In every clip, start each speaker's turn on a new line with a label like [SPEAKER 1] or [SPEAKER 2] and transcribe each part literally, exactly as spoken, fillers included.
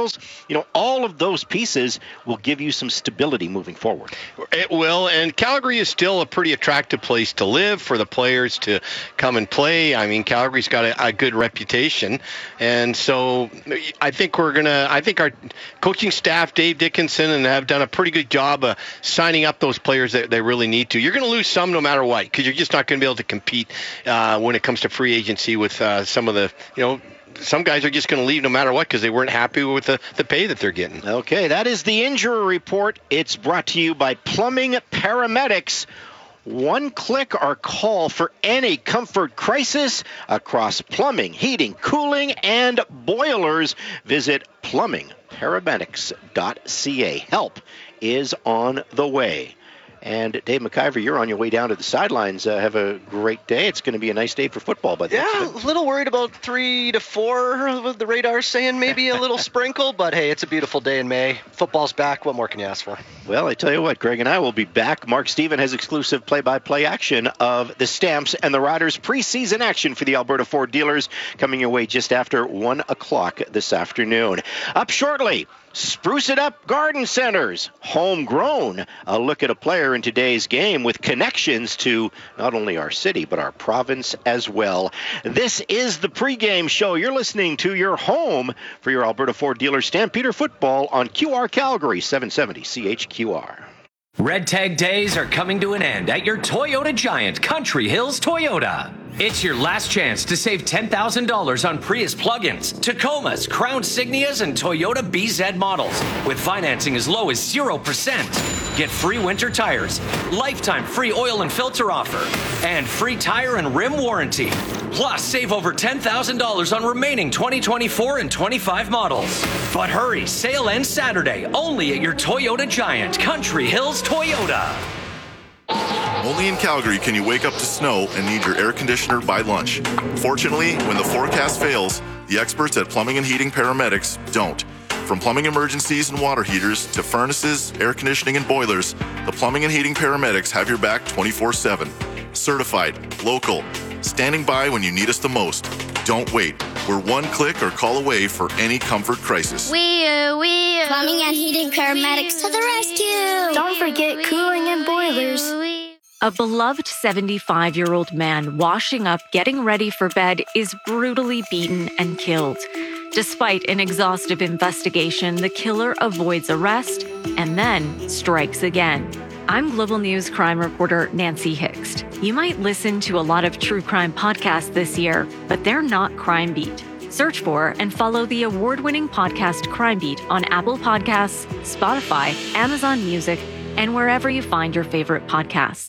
[SPEAKER 1] skills. You know, all of those pieces will give you some stability moving forward.
[SPEAKER 2] It will, and Calgary is still a pretty attractive place to live for the players to come and play. I mean, Calgary's got a, a good reputation, and so I think we're gonna. I think our coaching staff, Dave Dickinson, and have done a pretty good job of signing up those players that they really need to. You're going to lose some no matter what, because you're just not going to be able to compete uh, when it comes to free agency with uh, some of the, you know. Some guys are just going to leave no matter what because they weren't happy with the, the pay that they're getting.
[SPEAKER 1] Okay, that is the injury report. It's brought to you by Plumbing Paramedics. One click or call for any comfort crisis across plumbing, heating, cooling, and boilers. Visit plumbing paramedics dot c a. Help is on the way. And Dave McIver, you're on your way down to the sidelines. Uh, have a great day. It's going to be a nice day for football. By the
[SPEAKER 3] yeah, a little worried about three to four. With the radar saying maybe a little sprinkle, but hey, it's a beautiful day in May. Football's back. What more can you ask for?
[SPEAKER 1] Well, I tell you what, Greg and I will be back. Mark Steven has exclusive play-by-play action of the Stamps and the Riders preseason action for the Alberta Ford dealers coming your way just after one o'clock this afternoon. Up shortly, Spruce It Up Garden Centers, homegrown. A look at a player in today's game with connections to not only our city, but our province as well. This is the pregame show. You're listening to your home for your Alberta Ford dealer Stampeder football on Q R Calgary, seven seventy C H Q R.
[SPEAKER 4] Red Tag Days are coming to an end at your Toyota Giant, Country Hills Toyota. It's your last chance to save ten thousand dollars on Prius plug-ins, Tacomas, Crown Signias, and Toyota B Z models with financing as low as zero percent. Get free winter tires, lifetime free oil and filter offer, and free tire and rim warranty. Plus, save over ten thousand dollars on remaining twenty twenty-four and twenty-five models. But hurry, sale ends Saturday, only at your Toyota Giant, Country Hills Toyota.
[SPEAKER 5] Only in Calgary can you wake up to snow and need your air conditioner by lunch. Fortunately, when the forecast fails, the experts at Plumbing and Heating Paramedics don't. From plumbing emergencies and water heaters to furnaces, air conditioning, and boilers, the Plumbing and Heating Paramedics have your back twenty-four seven. Certified, local, standing by when you need us the most. Don't wait. We're one click or call away for any comfort crisis.
[SPEAKER 6] We, uh, we, uh, Plumbing and Heating Paramedics to the rescue.
[SPEAKER 7] Don't forget cooling and boilers.
[SPEAKER 8] A beloved seventy-five-year-old man washing up, getting ready for bed, is brutally beaten and killed. Despite an exhaustive investigation, the killer avoids arrest and then strikes again. I'm Global News crime reporter Nancy Hixt. You might listen to a lot of true crime podcasts this year, but they're not Crime Beat. Search for and follow the award-winning podcast Crime Beat on Apple Podcasts, Spotify, Amazon Music, and wherever you find your favorite podcasts.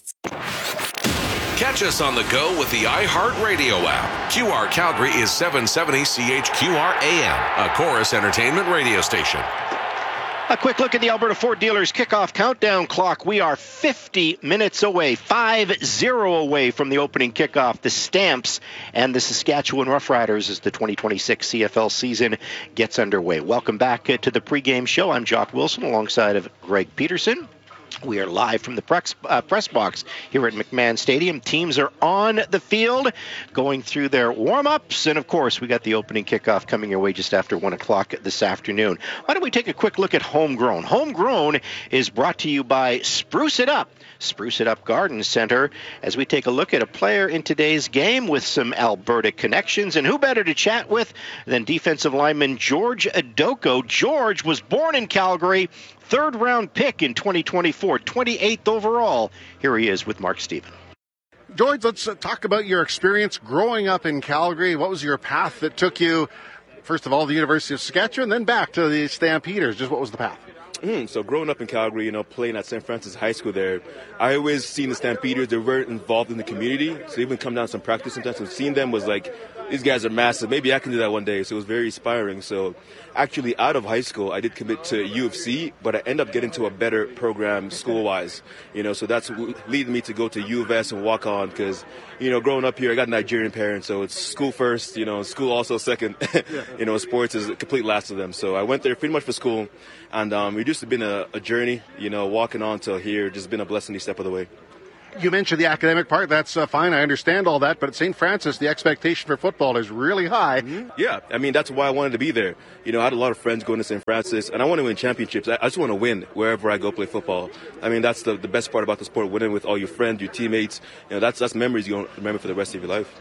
[SPEAKER 9] Catch us on the go with the iHeartRadio app. Q R Calgary is seven seventy C H Q R A M, a Chorus Entertainment radio station.
[SPEAKER 1] A quick look at the Alberta Ford Dealers kickoff countdown clock. We are fifty minutes away, five zero away from the opening kickoff. The Stamps and the Saskatchewan Roughriders as the twenty twenty-six C F L season gets underway. Welcome back to the pregame show. I'm Jock Wilson alongside of Greg Peterson. We are live from the press, uh, press box here at McMahon Stadium. Teams are on the field going through their warm-ups. And, of course, we got the opening kickoff coming your way just after one o'clock this afternoon. Why don't we take a quick look at Homegrown? Homegrown is brought to you by Spruce It Up. Spruce It Up Garden Center as we take a look at a player in today's game with some Alberta connections. And who better to chat with than defensive lineman George Adoko. George was born in Calgary, third round pick in twenty twenty-four, twenty-eighth overall. Here he is with Mark Steven.
[SPEAKER 10] George, let's uh, talk about your experience growing up in Calgary. What was your path that took you, first of all, to the University of Saskatchewan, then back to the Stampeders? Just what was the path?
[SPEAKER 11] Mm, so growing up in Calgary, you know, playing at Saint Francis High School there, I always seen the Stampeders. They were very involved in the community. So even come down to some practice sometimes. And seeing them was like, these guys are massive. Maybe I can do that one day. So it was very inspiring. So actually out of high school, I did commit to U of C, but I ended up getting to a better program school-wise. You know, so that's leading me to go to U of S and walk on because, you know, growing up here, I got Nigerian parents. So it's school first, you know, school also second. You know, sports is a complete last of them. So I went there pretty much for school. And um, it just been a, a journey, you know, walking on till here, just been a blessing each step of the way.
[SPEAKER 10] You mentioned the academic part. That's uh, fine. I understand all that. But at Saint Francis, the expectation for football is really high.
[SPEAKER 11] Mm-hmm. Yeah, I mean, that's why I wanted to be there. You know, I had a lot of friends going to Saint Francis, and I want to win championships. I, I just want to win wherever I go play football. I mean, that's the, the best part about the sport, winning with all your friends, your teammates. You know, that's, that's memories you're going to remember for the rest of your life.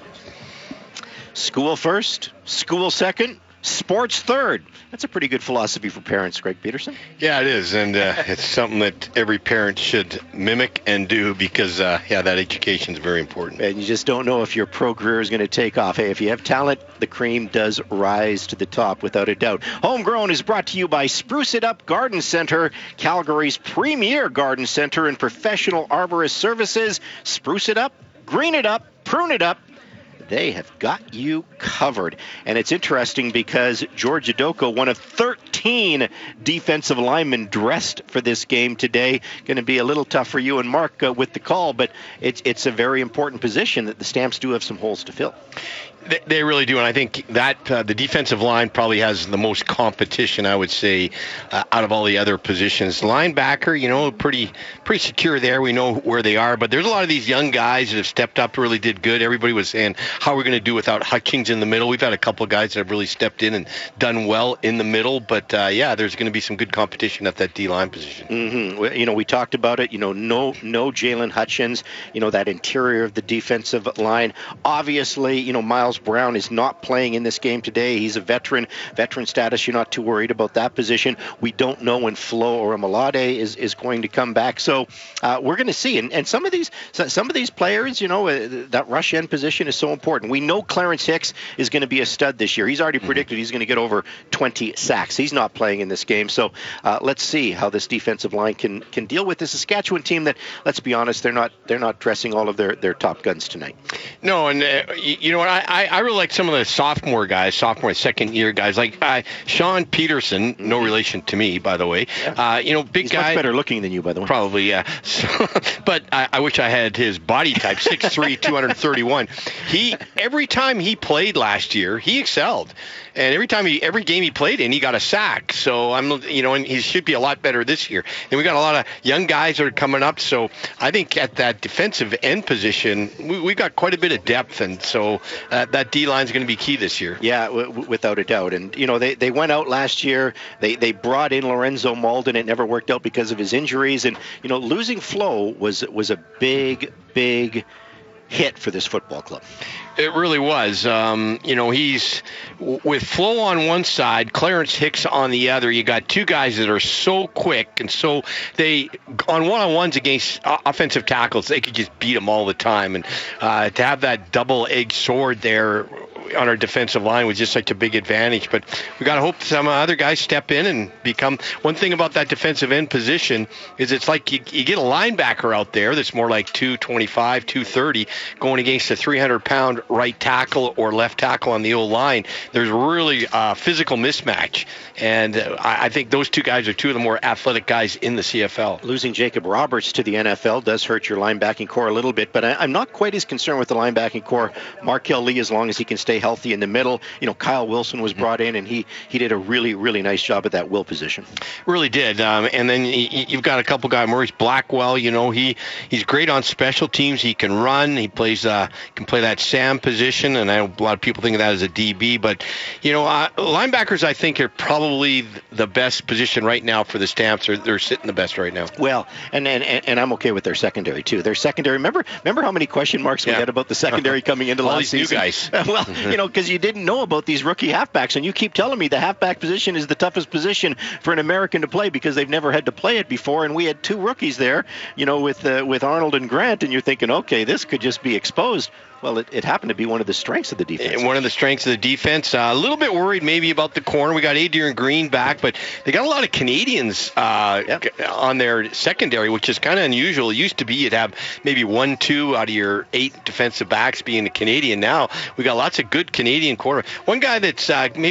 [SPEAKER 1] School first, school second, sports third. That's a pretty good philosophy for parents, Greg Peterson.
[SPEAKER 2] Yeah, it is, and uh, it's something that every parent should mimic and do because, uh, yeah, that education is very important.
[SPEAKER 1] And you just don't know if your pro career is going to take off. Hey, if you have talent, the cream does rise to the top without a doubt. Homegrown is brought to you by Spruce It Up Garden Center, Calgary's premier garden center and professional arborist services. Spruce it up, green it up, prune it up. They have got you covered. And it's interesting because George Adoko, one of thirteen defensive linemen dressed for this game today. Going to be a little tough for you and Mark uh, with the call, but it's it's a very important position that the Stamps do have some holes to fill.
[SPEAKER 2] They, they really do, and I think that uh, the defensive line probably has the most competition, I would say, uh, out of all the other positions. Linebacker, you know, pretty pretty secure there. We know where they are, but there's a lot of these young guys that have stepped up, really did good. Everybody was saying, how are we going to do without Hutchings in the middle? We've had a couple of guys that have really stepped in and done well in the middle, but uh, yeah, there's going to be some good competition at that D-line position.
[SPEAKER 1] Mm-hmm. You know, we talked about it, you know, no no Jalen Hutchins, you know, that interior of the defensive line. Obviously, you know, Miles Brown is not playing in this game today. He's a veteran, veteran status. You're not too worried about that position. We don't know when Flo or Amalade is, is going to come back. So uh, we're going to see. And, and some of these some of these players, you know, uh, that rush end position is so important. We know Clarence Hicks is going to be a stud this year. He's already predicted he's going to get over twenty sacks. He's not playing in this game. So uh, let's see how this defensive line can can deal with this Saskatchewan team that, let's be honest, they're not they're not dressing all of their, their top guns tonight.
[SPEAKER 2] No, and uh, you, you know what, I, I, I really like some of the sophomore guys, sophomore, second year guys, like uh, Sean Peterson, no relation to me, by the way.
[SPEAKER 1] Yeah.
[SPEAKER 2] Uh, you know, big
[SPEAKER 1] He's
[SPEAKER 2] guy.
[SPEAKER 1] Much better looking than you, by the way.
[SPEAKER 2] Probably, yeah. So, but I, I wish I had his body type, six three, two thirty-one. He every time he played last year, he excelled. And every time he, every game he played in, he got a sack. So I'm, you know, and he should be a lot better this year. And we got a lot of young guys that are coming up. So I think at that defensive end position, we we got quite a bit of depth, and so uh, that D line is going to be key this year.
[SPEAKER 1] Yeah, w- w- without a doubt. And you know, they, they went out last year. They they brought in Lorenzo Malden. It never worked out because of his injuries. And you know, losing Flo was was a big, big hit for this football club.
[SPEAKER 2] It really was. Um, you know, he's with Flo on one side, Clarence Hicks on the other. You got two guys that are so quick, and so they on one-on-ones against offensive tackles, they could just beat them all the time. And uh, to have that double-edged sword there on our defensive line was just such a big advantage. But we got to hope some other guys step in and become. One thing about that defensive end position is it's like you, you get a linebacker out there that's more like two twenty-five, two thirty going against a three hundred pound right tackle or left tackle on the old line. There's really a physical mismatch, and I, I think those two guys are two of the more athletic guys in the C F L.
[SPEAKER 1] Losing Jacob Roberts to the N F L does hurt your linebacking core a little bit, but I, I'm not quite as concerned with the linebacking core. Markel Lee, as long as he can stay healthy in the middle. You know, Kyle Wilson was brought in, and he he did a really, really nice job at that will position.
[SPEAKER 2] Really did. Um, and then you, you've got a couple guys, Maurice Blackwell. You know, he he's great on special teams. He can run. He plays uh, can play that Sam position, and I know a lot of people think of that as a D B. But you know, uh, linebackers I think are probably the best position right now for the Stamps. They're, they're sitting the best right now.
[SPEAKER 1] Well, and, and and I'm okay with their secondary too. Their secondary. Remember remember how many question marks we
[SPEAKER 2] yeah.
[SPEAKER 1] had about the secondary coming into
[SPEAKER 2] all
[SPEAKER 1] last
[SPEAKER 2] these
[SPEAKER 1] season?
[SPEAKER 2] New guys.
[SPEAKER 1] Well, you know, because you didn't know about these rookie halfbacks, and you keep telling me the halfback position is the toughest position for an American to play because they've never had to play it before. And we had two rookies there, you know, with uh, with Arnold and Grant, and you're thinking, okay, this could just be exposed. Well, it, it happened to be one of the strengths of the defense.
[SPEAKER 2] One of the strengths of the defense. Uh, a little bit worried maybe about the corner. We got Adrian Green back, but they got a lot of Canadians uh, yep. on their secondary, which is kind of unusual. It used to be you'd have maybe one, two out of your eight defensive backs being a Canadian. Now we got lots of good Canadian corner. One guy that's uh, maybe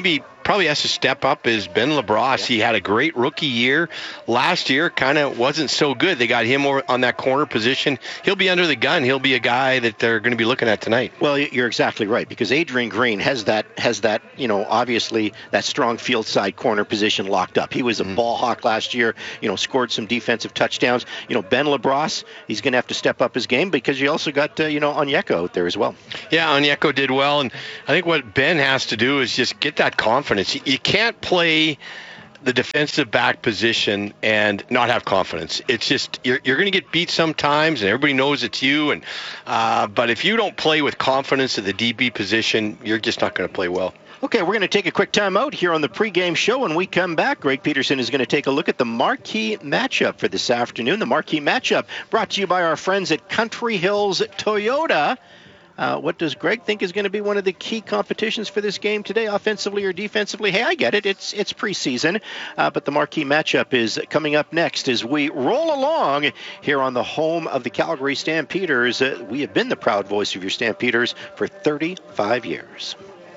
[SPEAKER 2] probably has to step up is Ben LaBrosse. Yeah. He had a great rookie year. Last year kind of wasn't so good. They got him on that corner position. He'll be under the gun. He'll be a guy that they're going to be looking at tonight.
[SPEAKER 1] Well, you're exactly right, because Adrian Green has that, has that, you know, obviously that strong field side corner position locked up. He was a mm. ball hawk last year, you know, scored some defensive touchdowns. You know, Ben LaBrosse, he's going to have to step up his game, because you also got, uh, you know, Onyeka out there as well.
[SPEAKER 2] Yeah, Onyeka did well, and I think what Ben has to do is just get that confidence. You can't play the defensive back position and not have confidence. It's just, you're, you're going to get beat sometimes, and everybody knows it's you. And uh, but if you don't play with confidence at the D B position, you're just not going to play well.
[SPEAKER 1] Okay, we're going to take a quick time out here on the pregame show. When we come back, Greg Peterson is going to take a look at the marquee matchup for this afternoon. The marquee matchup brought to you by our friends at Country Hills Toyota. Uh, what does Greg think is going to be one of the key competitions for this game today, offensively or defensively? Hey, I get it. It's it's preseason, uh, but the marquee matchup is coming up next as we roll along here on the home of the Calgary Stampeders. Uh, we have been the proud voice of your Stampeders for thirty-five years.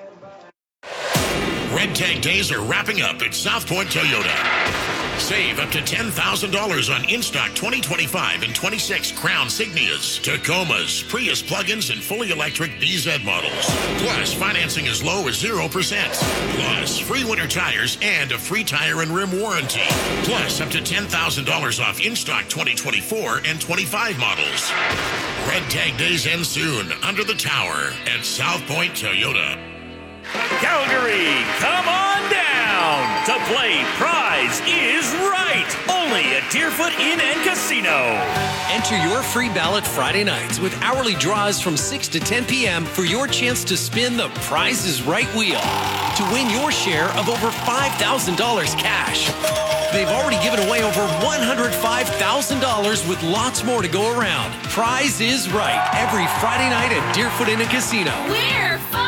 [SPEAKER 12] Red Tag Days are wrapping up at South Point Toyota. Save up to ten thousand dollars on in-stock twenty twenty-five and twenty-six Crown Signias, Tacomas, Prius plug-ins, and fully electric B Z models. Plus, financing as low as zero percent. Plus, free winter tires and a free tire and rim warranty. Plus, up to ten thousand dollars off in-stock twenty twenty-four and twenty-five models. Red Tag Days end soon under the tower at South Point Toyota.
[SPEAKER 13] Calgary, come on down to play Prize is Right, only at Deerfoot Inn and Casino.
[SPEAKER 14] Enter your free ballot Friday nights with hourly draws from six to ten p.m. for your chance to spin the Prize is Right wheel to win your share of over five thousand dollars cash. They've already given away over one hundred five thousand dollars with lots more to go around. Prize is Right every Friday night at Deerfoot Inn and Casino.
[SPEAKER 15] We're fun!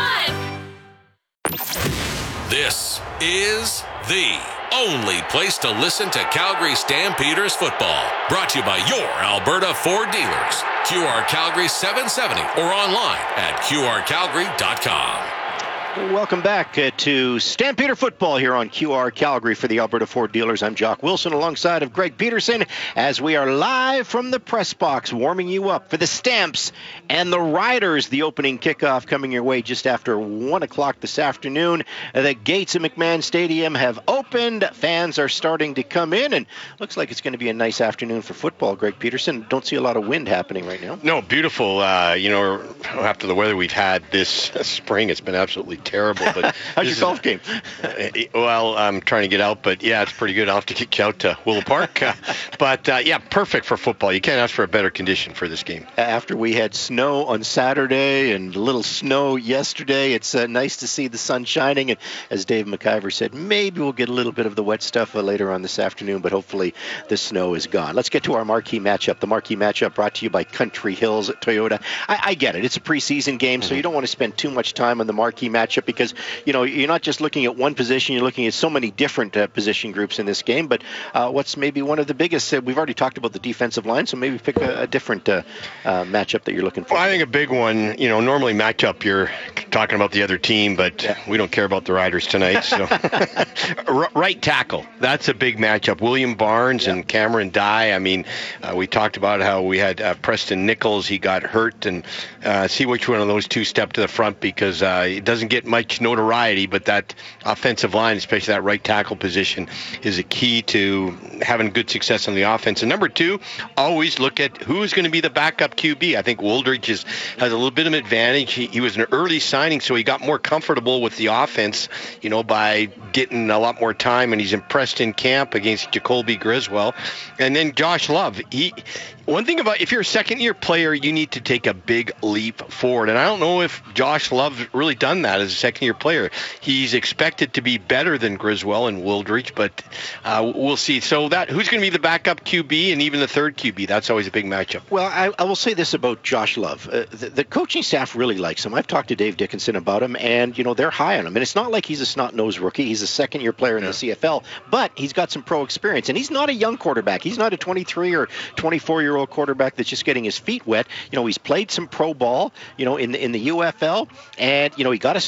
[SPEAKER 9] This is the only place to listen to Calgary Stampeders football. Brought to you by your Alberta Ford dealers. Q R Calgary seven seventy or online at Q R Calgary dot com.
[SPEAKER 1] Welcome back uh, to Stampeder Football here on Q R Calgary for the Alberta Ford dealers. I'm Jock Wilson alongside of Greg Peterson as we are live from the press box warming you up for the Stamps and the Riders. The opening kickoff coming your way just after one o'clock this afternoon. Uh, the gates of McMahon Stadium have opened. Fans are starting to come in, and looks like it's going to be a nice afternoon for football. Greg Peterson, don't see a lot of wind happening right now.
[SPEAKER 2] No, beautiful. Uh, you know, after the weather we've had this spring, it's been absolutely terrible. But
[SPEAKER 1] how's your golf game?
[SPEAKER 2] Uh, well, I'm trying to get out, but yeah, it's pretty good. I'll have to kick you out to Willow Park. Uh, but uh, yeah, perfect for football. You can't ask for a better condition for this game.
[SPEAKER 1] After we had snow on Saturday and a little snow yesterday, it's uh, nice to see the sun shining. And as Dave McIver said, maybe we'll get a little bit of the wet stuff uh, later on this afternoon, but hopefully the snow is gone. Let's get to our marquee matchup. The marquee matchup brought to you by Country Hills Toyota. I, I get it. It's a preseason game, mm-hmm. so you don't want to spend too much time on the marquee matchup because, you know, you're not just looking at one position, you're looking at so many different uh, position groups in this game. But uh, what's maybe one of the biggest, uh, we've already talked about the defensive line, so maybe pick a, a different uh, uh, matchup that you're looking for.
[SPEAKER 2] Well, I think a big one, you know, normally matchup, you're talking about the other team, but yeah. we don't care about the Riders tonight. So right tackle, that's a big matchup. William Barnes yeah. and Cameron Dye. I mean, uh, we talked about how we had uh, Preston Nichols, he got hurt, and uh, see which one of those two step to the front because uh, it doesn't get much notoriety, but that offensive line, especially that right tackle position, is a key to having good success on the offense. And number two, always look at who's going to be the backup Q B. I think Wooldridge is, has a little bit of an advantage. He, he was an early signing, so he got more comfortable with the offense, you know, by getting a lot more time, and he's impressed in camp against Jacoby Griswold. And then Josh Love. He, one thing about, if you're a second-year player, you need to take a big leap forward. And I don't know if Josh Love's really done that as a second-year player. He's expected to be better than Griswold and Wooldridge, but uh, we'll see. So that who's going to be the backup Q B and even the third Q B? That's always a big matchup.
[SPEAKER 1] Well, I, I will say this about Josh Love. Uh, the, the coaching staff really likes him. I've talked to Dave Dickinson about him, and, you know, they're high on him. And it's not like he's a snot-nosed rookie. He's a second-year player in yeah. the C F L, but he's got some pro experience. And he's not a young quarterback. He's not a twenty-three or twenty-four-year-old quarterback that's just getting his feet wet. You know, he's played some pro ball, you know, in the, in the U F L, and, you know, he got a start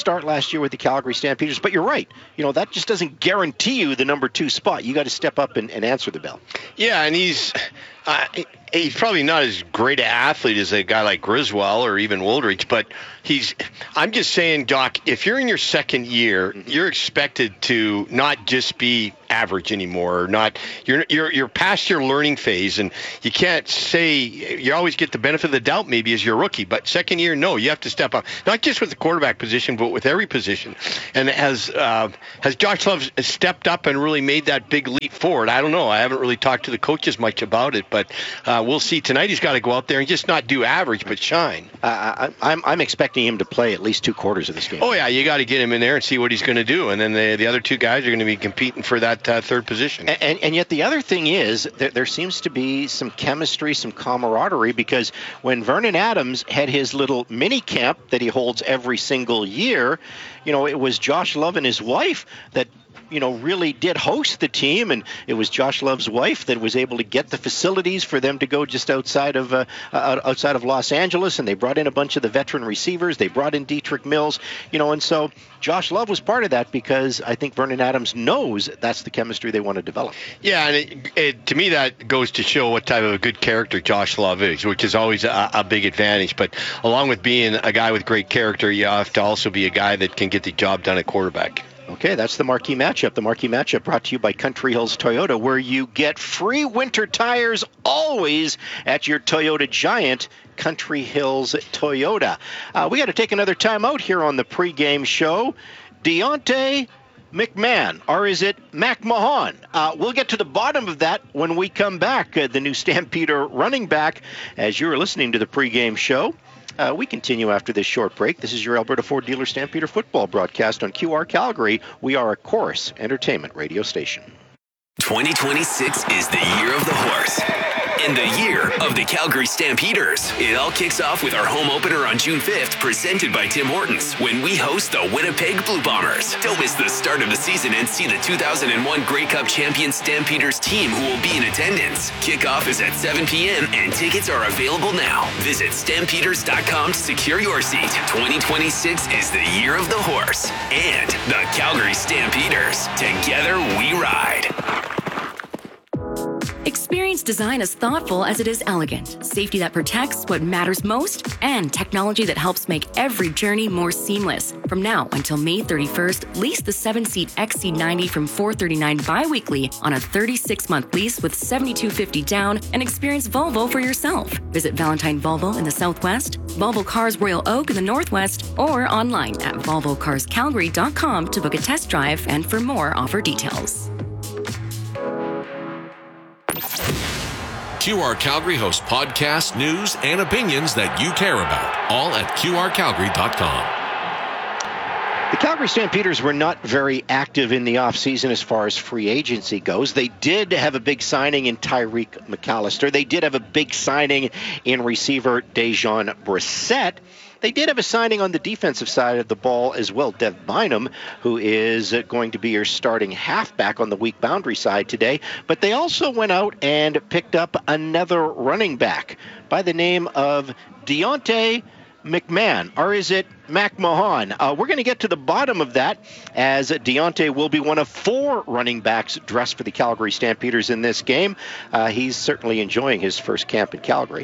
[SPEAKER 1] start last year with the Calgary Stampeders, but you're right. You know, that just doesn't guarantee you the number two spot. You got to step up and, and answer the bell.
[SPEAKER 2] Yeah, and he's uh, he's probably not as great an athlete as a guy like Griswold or even Woldridge, but he's. I'm just saying, Doc, if you're in your second year, mm-hmm. you're expected to not just be average anymore, or not. You're you're you're past your learning phase, and you can't say you always get the benefit of the doubt maybe as your rookie, but second year, no, you have to step up, not just with the quarterback position, but with every position. And has uh, has Josh Love stepped up and really made that big leap forward? I don't know. I haven't really talked to the coaches much about it, but uh, we'll see tonight. He's got to go out there and just not do average, but shine.
[SPEAKER 1] Uh, I, I'm I'm expecting him to play at least two quarters of this game.
[SPEAKER 2] Oh yeah, you got to get him in there and see what he's going to do, and then the the other two guys are going to be competing for that uh, third position.
[SPEAKER 1] And, and and yet the other thing is that there seems to be some chemistry, some camaraderie, because when Vernon Adams had his little mini camp that he holds every single year, you know, it was Josh Love and his wife that, you know, really did host the team, and it was Josh Love's wife that was able to get the facilities for them to go just outside of uh, outside of Los Angeles, and they brought in a bunch of the veteran receivers. They brought in Dietrich Mills, you know, and so Josh Love was part of that because I think Vernon Adams knows that's the chemistry they want to develop.
[SPEAKER 2] Yeah, and it, it, to me that goes to show what type of a good character Josh Love is, which is always a, a big advantage. But along with being a guy with great character, you have to also be a guy that can get the job done at quarterback.
[SPEAKER 1] Okay, that's the marquee matchup. The marquee matchup brought to you by Country Hills Toyota, where you get free winter tires always at your Toyota Giant, Country Hills Toyota. Uh, we got to take another time out here on the pregame show. Deontay McMahon, or is it McMahon? Uh, we'll get to the bottom of that when we come back. Uh, the new Stampeder running back, as you're listening to the pregame show. Uh, we continue after this short break. This is your Alberta Ford Dealer Stampeder football broadcast on Q R Calgary. We are a Chorus Entertainment radio station.
[SPEAKER 15] twenty twenty-six is the year of the horse and the year of the Calgary Stampeders. It all kicks off with our home opener on June fifth, presented by Tim Hortons, when we host the Winnipeg Blue Bombers. Don't miss the start of the season and see the two thousand one Grey Cup champion Stampeders team who will be in attendance. Kickoff is at seven p.m. and tickets are available now. Visit stampeders dot com to secure your seat. twenty twenty-six is the year of the horse and the Calgary Stampeders. Together we ride.
[SPEAKER 16] Experience design as thoughtful as it is elegant, safety that protects what matters most, and technology that helps make every journey more seamless. From now until May thirty-first, lease the seven-seat X C ninety from four hundred thirty-nine dollars bi-weekly on a thirty-six month lease with seven thousand two hundred fifty dollars down and experience Volvo for yourself. Visit Valentine Volvo in the Southwest, Volvo Cars Royal Oak in the Northwest, or online at volvo cars calgary dot com to book a test drive and for more offer details.
[SPEAKER 9] Q R Calgary hosts podcasts, news, and opinions that you care about, all at q r calgary dot com.
[SPEAKER 1] The Calgary Stampeders were not very active in the offseason as far as free agency goes. They did have a big signing in Tyreek McAllister. They did have a big signing in receiver Dejon Brissett. They did have a signing on the defensive side of the ball as well, Dev Bynum, who is going to be your starting halfback on the weak boundary side today. But they also went out and picked up another running back by the name of Deontay McMahon, or is it McMahon? Uh, we're going to get to the bottom of that, as Deontay will be one of four running backs dressed for the Calgary Stampeders in this game. Uh, he's certainly enjoying his first camp in Calgary.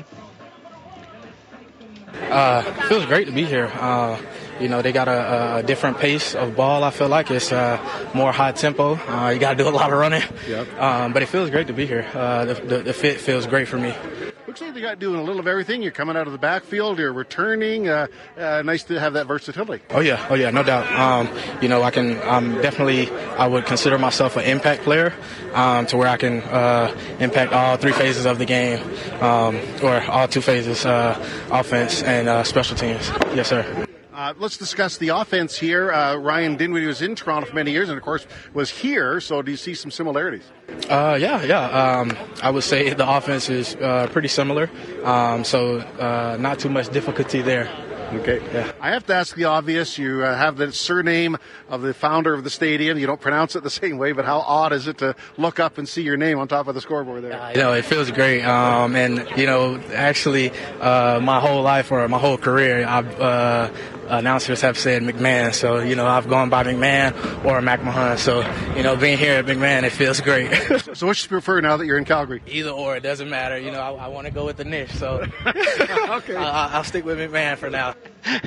[SPEAKER 17] Uh, feels great to be here. Uh, you know, they got a, a different pace of ball. I feel like it's uh, more high tempo. Uh, you got to do a lot of running. Yep. Um, but it feels great to be here. Uh, the, the, the fit feels great for me.
[SPEAKER 10] Looks like they got doing a little of everything. You're coming out of the backfield. You're returning. Uh, uh, nice to have that versatility.
[SPEAKER 17] Oh yeah, oh yeah, no doubt. Um, you know, I can. I'm definitely. I would consider myself an impact player, um, to where I can uh, impact all three phases of the game, um, or all two phases, uh, offense and uh, special teams. Yes, sir.
[SPEAKER 10] Uh, let's discuss the offense here. Uh, Ryan Dinwiddie was in Toronto for many years and, of course, was here. So do you see some similarities?
[SPEAKER 17] Uh, yeah, yeah. Um, I would say the offense is uh, pretty similar. Um, so uh, not too much difficulty there.
[SPEAKER 10] Okay. Yeah. I have to ask the obvious. You uh, have the surname of the founder of the stadium. You don't pronounce it the same way, but how odd is it to look up and see your name on top of the scoreboard there?
[SPEAKER 17] You know, it feels great. Um, and, you know, actually, uh, my whole life or my whole career, I've uh, announcers have said McMahon. So, you know, I've gone by McMahon or McMahon. So, you know, being here at McMahon, it feels great.
[SPEAKER 10] So which do you prefer now that you're in Calgary?
[SPEAKER 17] Either or, it doesn't matter. You know, I, I want to go with the niche. So okay. I, I'll stick with McMahon for now.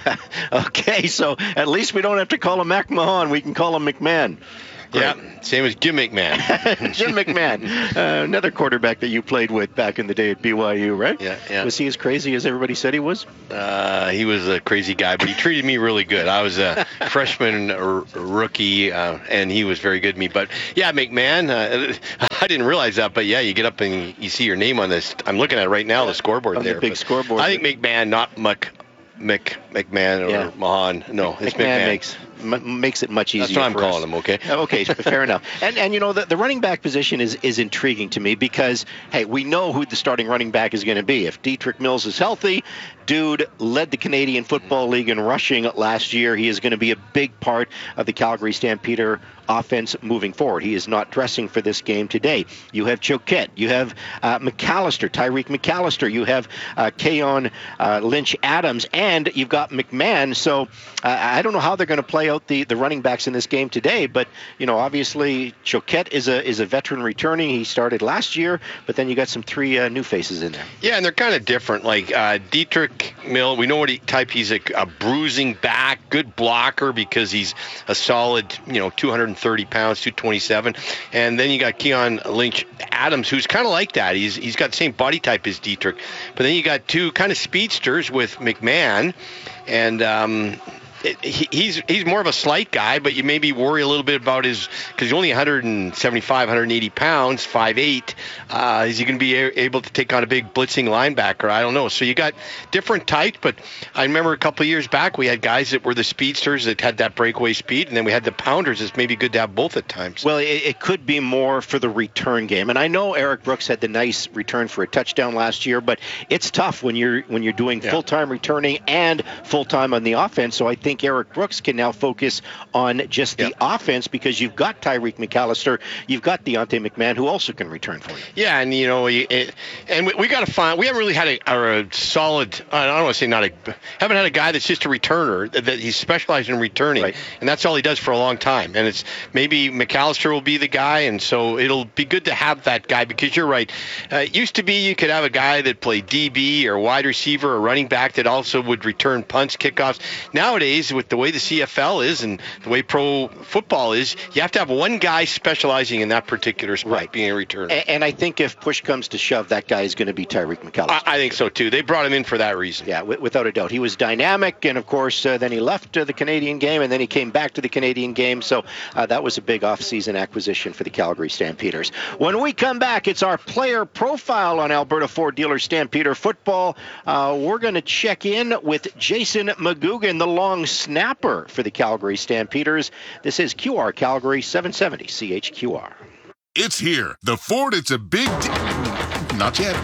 [SPEAKER 1] Okay, so at least we don't have to call him McMahon. We can call him McMahon. Great.
[SPEAKER 2] Yeah, same as Jim McMahon.
[SPEAKER 1] Jim McMahon, uh, another quarterback that you played with back in the day at B Y U, right?
[SPEAKER 2] Yeah, yeah.
[SPEAKER 1] Was he as crazy as everybody said he was?
[SPEAKER 2] Uh, he was a crazy guy, but he treated me really good. I was a freshman r- rookie, uh, and he was very good to me. But, yeah, McMahon, uh, I didn't realize that, but, yeah, you get up and you see your name on this. I'm looking at it right now, the scoreboard
[SPEAKER 1] on
[SPEAKER 2] there.
[SPEAKER 1] The big
[SPEAKER 2] but
[SPEAKER 1] scoreboard.
[SPEAKER 2] I think McMahon, not Mc, Mc, McMahon or
[SPEAKER 1] yeah.
[SPEAKER 2] Mahan. No, it's
[SPEAKER 1] McMahon.
[SPEAKER 2] McMahon.
[SPEAKER 1] Makes, m- makes it much easier.
[SPEAKER 2] That's what I'm
[SPEAKER 1] for
[SPEAKER 2] calling
[SPEAKER 1] us.
[SPEAKER 2] him, okay?
[SPEAKER 1] Okay, fair enough. And, and you know, the, the running back position is, is intriguing to me because, hey, we know who the starting running back is going to be. If Dietrich Mills is healthy, dude led the Canadian Football League in rushing last year. He is going to be a big part of the Calgary Stampeder offense moving forward. He is not dressing for this game today. You have Choquette. You have uh, McAllister, Tyreek McAllister. You have uh, Keon uh, Lynch-Adams. And you've got McMahon. So uh, I don't know how they're going to play out the, the running backs in this game today. But, you know, obviously Choquette is a is a veteran returning. He started last year. But then you got some three uh, new faces in there.
[SPEAKER 2] Yeah, and they're kind of different. Like uh, Dietrich Mill, we know what he type. He's a, a bruising back, good blocker because he's a solid, you know, two hundred thirty pounds, two twenty-seven. And then you got Keon Lynch-Adams, who's kind of like that. He's he's got the same body type as Dietrich. But then you got two kind of speedsters with McMahon, and um, it, he, he's he's more of a slight guy, but you maybe worry a little bit about his, because he's only one seventy-five, one eighty pounds, five eight. Uh, is he going to be a, able to take on a big blitzing linebacker? I don't know. So you got different types, but I remember a couple of years back we had guys that were the speedsters that had that breakaway speed, and then we had the pounders. It's maybe good to have both at times.
[SPEAKER 1] Well, it, it could be more for the return game, and I know Eric Brooks had the nice return for a touchdown last year, but it's tough when you're when you're doing yeah. full-time returning and full-time on the offense. So I think Eric Brooks can now focus on just the yeah. offense because you've got Tyreek McAllister, you've got Deontay McMahon, who also can return for you.
[SPEAKER 2] Yeah, and you know, it, and we, we got to find. We haven't really had a, a solid. I don't want to say not a. Haven't had a guy that's just a returner. That, that he's specialized in returning, right. and that's all he does for a long time. And it's maybe McAllister will be the guy, and so it'll be good to have that guy because you're right. Uh, it used to be you could have a guy that played D B or wide receiver or running back that also would return punts, kickoffs. Nowadays, with the way the C F L is and the way pro football is, you have to have one guy specializing in that particular spot, right. being a returner.
[SPEAKER 1] And, and I think if push comes to shove, that guy is going to be Tyreek McAllister.
[SPEAKER 2] I, I think so, too. They brought him in for that reason.
[SPEAKER 1] Yeah, w- without a doubt. He was dynamic, and, of course, uh, then he left uh, the Canadian game, and then he came back to the Canadian game. So uh, that was a big off-season acquisition for the Calgary Stampeders. When we come back, it's our player profile on Alberta Ford Dealer Stampeder football. Uh, we're going to check in with Jason McGugan, the long snapper for the Calgary Stampeders. This is Q R Calgary seven seventy C H Q R.
[SPEAKER 18] It's here. The Ford, it's a big deal. Not yet.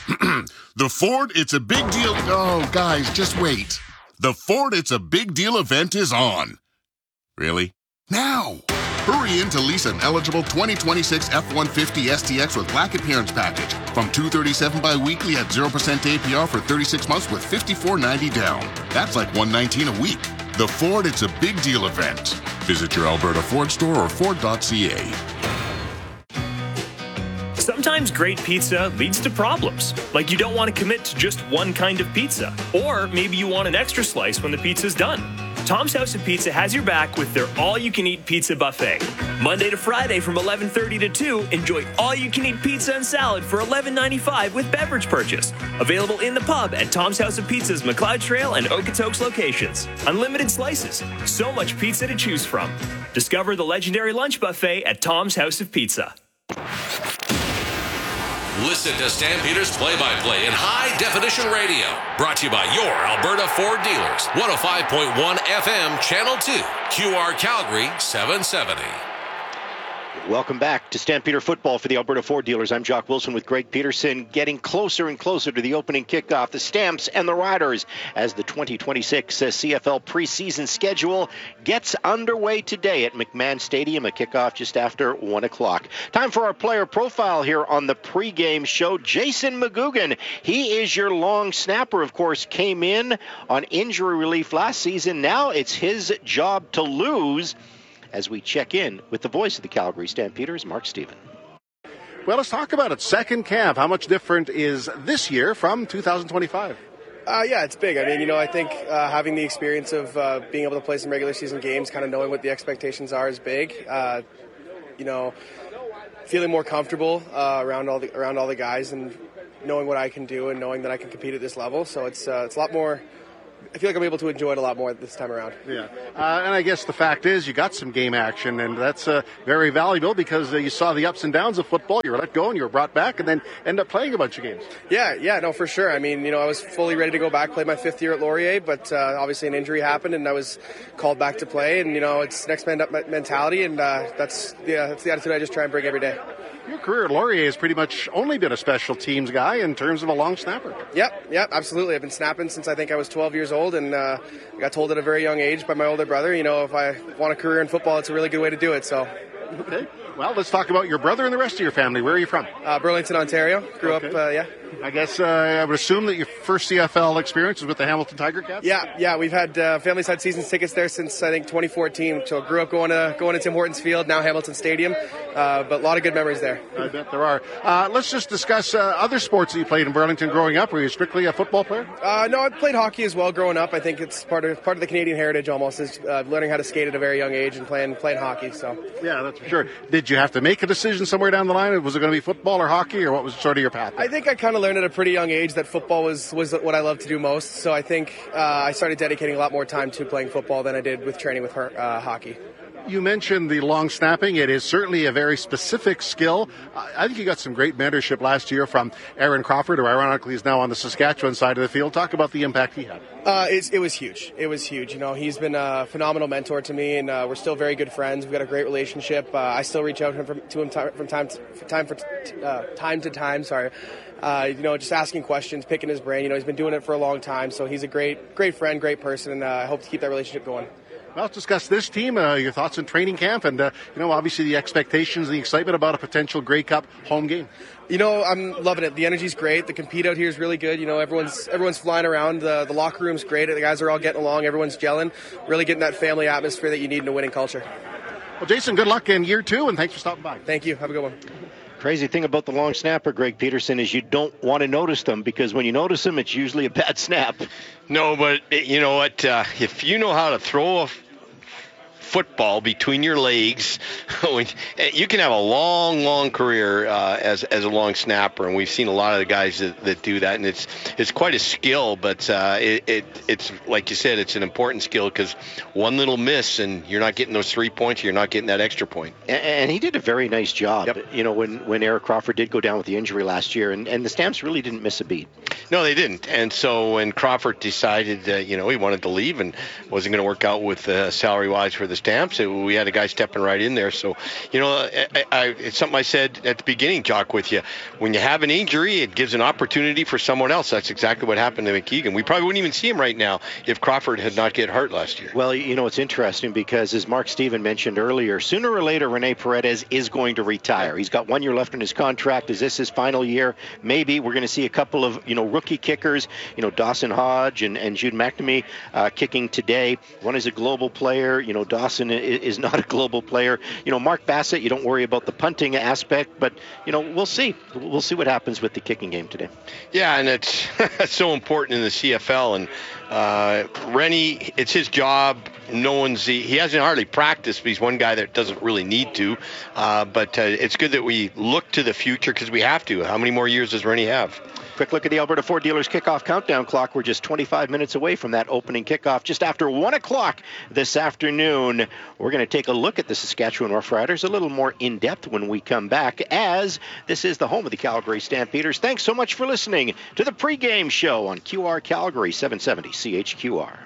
[SPEAKER 18] The Ford, it's a big deal. Oh, guys, just wait. The Ford, it's a big deal event is on. Really? Now. Hurry in to lease an eligible twenty twenty-six F one fifty S T X with Black Appearance Package from two hundred thirty-seven dollars bi-weekly at zero percent A P R for thirty-six months with fifty-four ninety down. That's like one nineteen a week. The Ford, it's a big deal event. Visit your Alberta Ford store or Ford dot C A.
[SPEAKER 13] Sometimes great pizza leads to problems, like you don't want to commit to just one kind of pizza, or maybe you want an extra slice when the pizza's done. Tom's House of Pizza has your back with their all-you-can-eat pizza buffet. Monday to Friday from eleven thirty to two, enjoy all-you-can-eat pizza and salad for eleven ninety-five with beverage purchase. Available in the pub at Tom's House of Pizza's McLeod Trail and Okotoks locations. Unlimited slices, so much pizza to choose from. Discover the legendary lunch buffet at Tom's House of Pizza.
[SPEAKER 9] Listen to Stampeders play-by-play in high-definition radio. Brought to you by your Alberta Ford dealers. one oh five point one F M, Channel two. Q R Calgary seven seventy.
[SPEAKER 1] Welcome back to Stampeder Football for the Alberta Ford Dealers. I'm Jock Wilson with Greg Peterson, getting closer and closer to the opening kickoff. The Stamps and the Riders as the twenty twenty-six uh, C F L preseason schedule gets underway today at McMahon Stadium, a kickoff just after one o'clock. Time for our player profile here on the pregame show. Jason McGugan, he is your long snapper, of course, came in on injury relief last season. Now it's his job to lose. As we check in with the voice of the Calgary Stampeders, Mark Stephen.
[SPEAKER 10] Well, let's talk about it. Second camp. How much different is this year from two thousand twenty-five?
[SPEAKER 19] Uh, yeah, it's big. I mean, you know, I think uh, having the experience of uh, being able to play some regular season games, kind of knowing what the expectations are is big. Uh, you know, feeling more comfortable uh, around all the around all the guys and knowing what I can do and knowing that I can compete at this level. So it's uh, it's a lot more. I feel like I'm able to enjoy it a lot more this time around.
[SPEAKER 10] Yeah, uh, and I guess the fact is you got some game action, and that's uh, very valuable because uh, you saw the ups and downs of football. You were let go and you were brought back and then end up playing a bunch of games.
[SPEAKER 19] Yeah, yeah, no, for sure. I mean, you know, I was fully ready to go back, play my fifth year at Laurier, but uh, obviously an injury happened and I was called back to play. And, you know, it's next man up mentality, and uh, that's, yeah, that's the attitude I just try and bring every day.
[SPEAKER 10] Your career at Laurier has pretty much only been a special teams guy in terms of a long snapper.
[SPEAKER 19] Yep, yep, absolutely. I've been snapping since I think I was twelve years old, and uh, I got told at a very young age by my older brother, you know, if I want a career in football, it's a really good way to do it. So,
[SPEAKER 10] okay. Well, let's talk about your brother and the rest of your family. Where are you from?
[SPEAKER 19] Uh, Burlington, Ontario. Grew
[SPEAKER 10] okay.
[SPEAKER 19] up, uh, yeah.
[SPEAKER 10] I guess uh, I would assume that your first C F L experience was with the Hamilton Tiger Cats?
[SPEAKER 19] Yeah, yeah. We've had uh, families had season tickets there since I think twenty fourteen. So grew up going to going to Tim Hortons Field, now Hamilton Stadium. Uh, but a lot of good memories there.
[SPEAKER 10] I bet there are. Uh, let's just discuss uh, other sports that you played in Burlington growing up. Were you strictly a football player?
[SPEAKER 19] Uh, no, I played hockey as well growing up. I think it's part of part of the Canadian heritage almost is uh, learning how to skate at a very young age and playing playing hockey. So
[SPEAKER 10] yeah, that's for sure. Did you have to make a decision somewhere down the line? Was it going to be football or hockey, or what was sort of your path?
[SPEAKER 19] I think I kind of learned at a pretty young age that football was, was what I loved to do most. So I think uh, I started dedicating a lot more time to playing football than I did with training with her, uh, hockey.
[SPEAKER 10] You mentioned the long snapping. It is certainly a very specific skill. I think you got some great mentorship last year from Aaron Crawford, who ironically is now on the Saskatchewan side of the field. Talk about the impact he had.
[SPEAKER 19] Uh, it's, it was huge. It was huge. You know, he's been a phenomenal mentor to me, and uh, we're still very good friends. We've got a great relationship. Uh, I still reach out to him from time to time for uh, time to time. Sorry. Uh, you know, just asking questions, picking his brain. You know, he's been doing it for a long time, so he's a great, great friend, great person, and uh, I hope to keep that relationship going.
[SPEAKER 10] Well, let's discuss this team, uh, your thoughts on training camp, and, uh, you know, obviously the expectations, the excitement about a potential Grey Cup home game.
[SPEAKER 19] You know, I'm loving it. The energy's great. The compete out here is really good. You know, everyone's everyone's flying around. The, the locker room's great. The guys are all getting along. Everyone's gelling. Really getting that family atmosphere that you need in a winning culture.
[SPEAKER 10] Well, Jason, good luck in year two, and thanks for stopping by.
[SPEAKER 19] Thank you. Have a good one.
[SPEAKER 1] Crazy thing about the long snapper, Greg Peterson, is you don't want to notice them, because when you notice them, it's usually a bad snap.
[SPEAKER 2] No, but you know what? Uh, if you know how to throw a football between your legs, you can have a long, long career uh, as as a long snapper, and we've seen a lot of the guys that, that do that, and it's it's quite a skill. But uh, it, it it's like you said, it's an important skill, because one little miss and you're not getting those three points, you're not getting that extra point.
[SPEAKER 1] And, and he did a very nice job.
[SPEAKER 2] Yep.
[SPEAKER 1] You know, when when Eric Crawford did go down with the injury last year, and, and the Stamps really didn't miss a beat.
[SPEAKER 2] No, they didn't. And so when Crawford decided, uh, you know, he wanted to leave and wasn't going to work out with uh, salary wise for the Stamps, we had a guy stepping right in there. So, you know, I, I, it's something I said at the beginning, Jock, with you. When you have an injury, it gives an opportunity for someone else. That's exactly what happened to McKeegan. We probably wouldn't even see him right now if Crawford had not get hurt last year.
[SPEAKER 1] Well, you know, it's interesting because, as Mark Stephen mentioned earlier, sooner or later, Rene Paredes is going to retire. He's got one year left in his contract. Is this his final year? Maybe. We're going to see a couple of, you know, rookie kickers, you know, Dawson Hodge and, and Jude McNamee uh, kicking today. One is a global player. You know, Dawson is not a global player. You know, Mark Bassett, you don't worry about the punting aspect, but, you know, we'll see. We'll see what happens with the kicking game today.
[SPEAKER 2] Yeah, and it's so important in the C F L. And uh, Rennie, it's his job. No one's, he, he hasn't hardly practiced, but he's one guy that doesn't really need to. Uh, but uh, it's good that we look to the future, because we have to. How many more years does Rennie have?
[SPEAKER 1] Quick look at the Alberta Ford Dealers kickoff countdown clock. We're just twenty-five minutes away from that opening kickoff. Just after one o'clock this afternoon, we're going to take a look at the Saskatchewan Roughriders a little more in-depth when we come back, as this is the home of the Calgary Stampeders. Thanks so much for listening to the pregame show on Q R Calgary seven seventy C H Q R.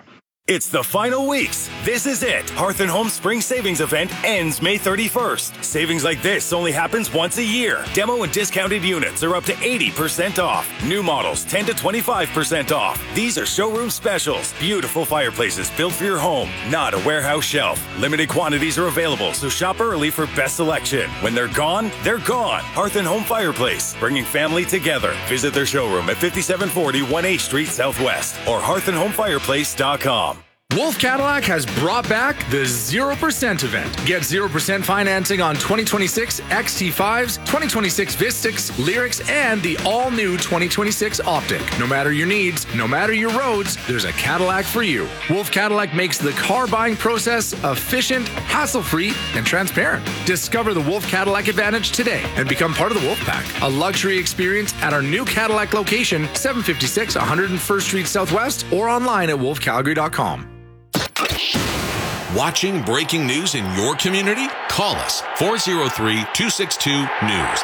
[SPEAKER 20] It's the final weeks. This is it. Hearth and Home Spring Savings Event ends May thirty-first. Savings like this only happens once a year. Demo and discounted units are up to eighty percent off. New models ten to twenty-five percent off. These are showroom specials. Beautiful fireplaces built for your home, not a warehouse shelf. Limited quantities are available, so shop early for best selection. When they're gone, they're gone. Hearth and Home Fireplace, bringing family together. Visit their showroom at fifty-seven forty one H Street Southwest or hearth and home fireplace dot com.
[SPEAKER 21] Wolf Cadillac has brought back the zero percent event. Get zero percent financing on twenty twenty-six X T fives, twenty twenty-six Vistix, Lyrics, and the all-new twenty twenty-six Optic. No matter your needs, no matter your roads, there's a Cadillac for you. Wolf Cadillac makes the car buying process efficient, hassle-free, and transparent. Discover the Wolf Cadillac Advantage today and become part of the Wolf Pack. A luxury experience at our new Cadillac location, seven fifty-six one hundred first Street Southwest, or online at wolf calgary dot com.
[SPEAKER 9] Watching breaking news in your community? Call us four oh three, two six two, news.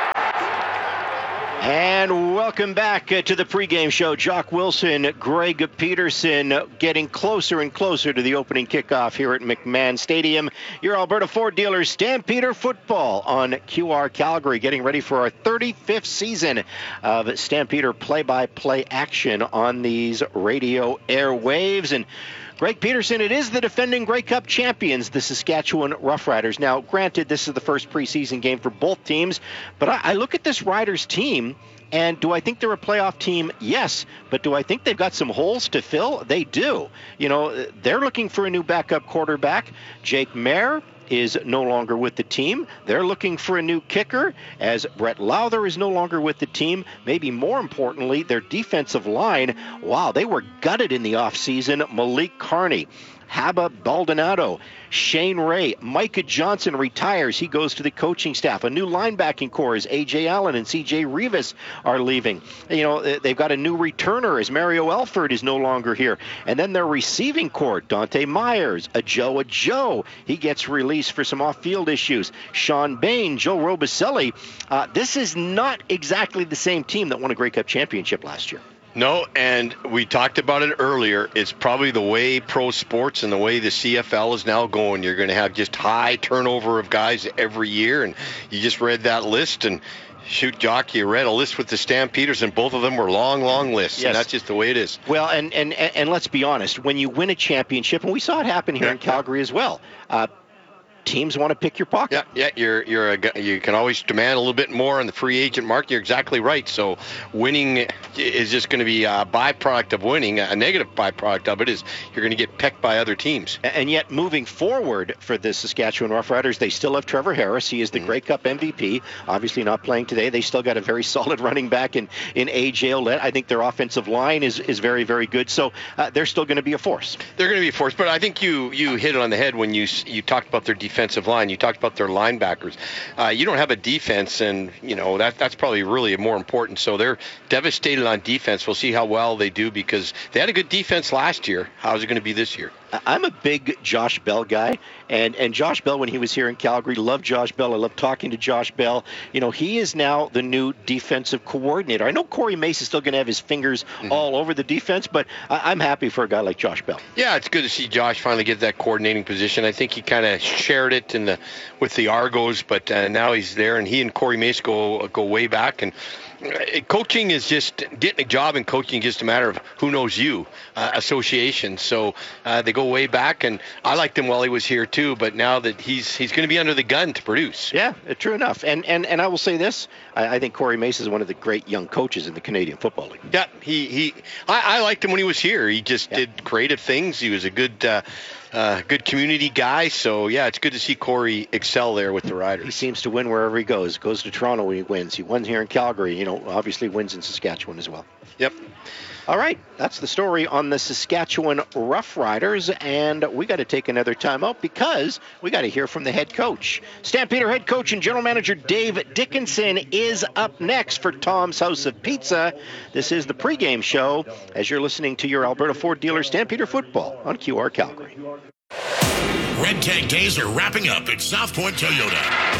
[SPEAKER 1] And welcome back uh, to the pregame show. Jock Wilson, Greg Peterson, uh, getting closer and closer to the opening kickoff here at McMahon Stadium. Your Alberta Ford dealers, Stampeder Football on Q R Calgary, getting ready for our thirty-fifth season of Stampeder play-by-play action on these radio airwaves. And Greg Peterson, it is the defending Grey Cup champions, the Saskatchewan Roughriders. Now, granted, this is the first preseason game for both teams, but I, I look at this Riders team, and do I think they're a playoff team? Yes. But do I think they've got some holes to fill? They do. You know, they're looking for a new backup quarterback. Jake Mayer is no longer with the team. They're looking for a new kicker, as Brett Lowther is no longer with the team. Maybe more importantly, their defensive line, wow, they were gutted in the offseason. Malik Carney, Haba Baldonado, Shane Ray, Micah Johnson retires. He goes to the coaching staff. A new linebacking core as A J Allen and C J Rivas are leaving. You know, they've got a new returner as Mario Elford is no longer here. And then their receiving core, Dante Myers, a Joe, a Joe. He gets released for some off-field issues. Sean Bain, Joe Robicelli. Uh, this is not exactly the same team that won a Grey Cup championship last year.
[SPEAKER 2] No, and we talked about it earlier. It's probably the way pro sports and the way the C F L is now going. You're going to have just high turnover of guys every year, and you just read that list, and shoot, Jock, you read a list with the Stampeders, and both of them were long, long lists, yes. And that's just the way it is.
[SPEAKER 1] Well, and, and, and let's be honest, when you win a championship, and we saw it happen here yeah. in Calgary as well, uh, teams want to pick your pocket.
[SPEAKER 2] Yeah, yeah, you're you're a, you can always demand a little bit more on the free agent market. You're exactly right. So winning is just going to be a byproduct of winning. A negative byproduct of it is you're going to get pecked by other teams.
[SPEAKER 1] And yet, moving forward for the Saskatchewan Roughriders, they still have Trevor Harris. He is the mm-hmm. Grey Cup M V P. Obviously not playing today. They still got a very solid running back in in A J Ouellette. I think their offensive line is is very very good. So uh, they're still going to be a force.
[SPEAKER 2] They're going to be a force. But I think you you hit it on the head when you you talked about their defense. Defensive line. You talked about their linebackers. Uh, you don't have a defense, and you know that that's probably really more important. So they're devastated on defense. We'll see how well they do because they had a good defense last year. How's it going to be this year?
[SPEAKER 1] I'm a big Josh Bell guy, and, and Josh Bell, when he was here in Calgary, loved Josh Bell. I love talking to Josh Bell. You know, he is now the new defensive coordinator. I know Corey Mace is still going to have his fingers mm-hmm. all over the defense, but I, I'm happy for a guy like Josh Bell.
[SPEAKER 2] Yeah, it's good to see Josh finally get that coordinating position. I think he kind of shared it in the with the Argos, but uh, now he's there, and he and Corey Mace go go way back, and coaching is just getting a job in coaching is just a matter of who knows you uh, association. So uh, they go way back, and I liked him while he was here too. But now that he's he's going to be under the gun to produce.
[SPEAKER 1] Yeah, true enough. And and and I will say this: I, I think Corey Mace is one of the great young coaches in the Canadian Football League.
[SPEAKER 2] Yeah, he he. I, I liked him when he was here. He just yeah. did creative things. He was a good. Uh, Uh, good community guy, so yeah, it's good to see Corey excel there with the Riders.
[SPEAKER 1] He seems to win wherever he goes. Goes to Toronto when he wins. He won here in Calgary. You know, obviously wins in Saskatchewan as well.
[SPEAKER 2] Yep.
[SPEAKER 1] All right, that's the story on the Saskatchewan Roughriders, and we got to take another time out because we got to hear from the head coach. Stampeder head coach and general manager Dave Dickinson is up next for Tom's House of Pizza. This is the pregame show as you're listening to your Alberta Ford dealer Stampeder Football on Q R Calgary.
[SPEAKER 12] Red Tag Days are wrapping up at South Point Toyota.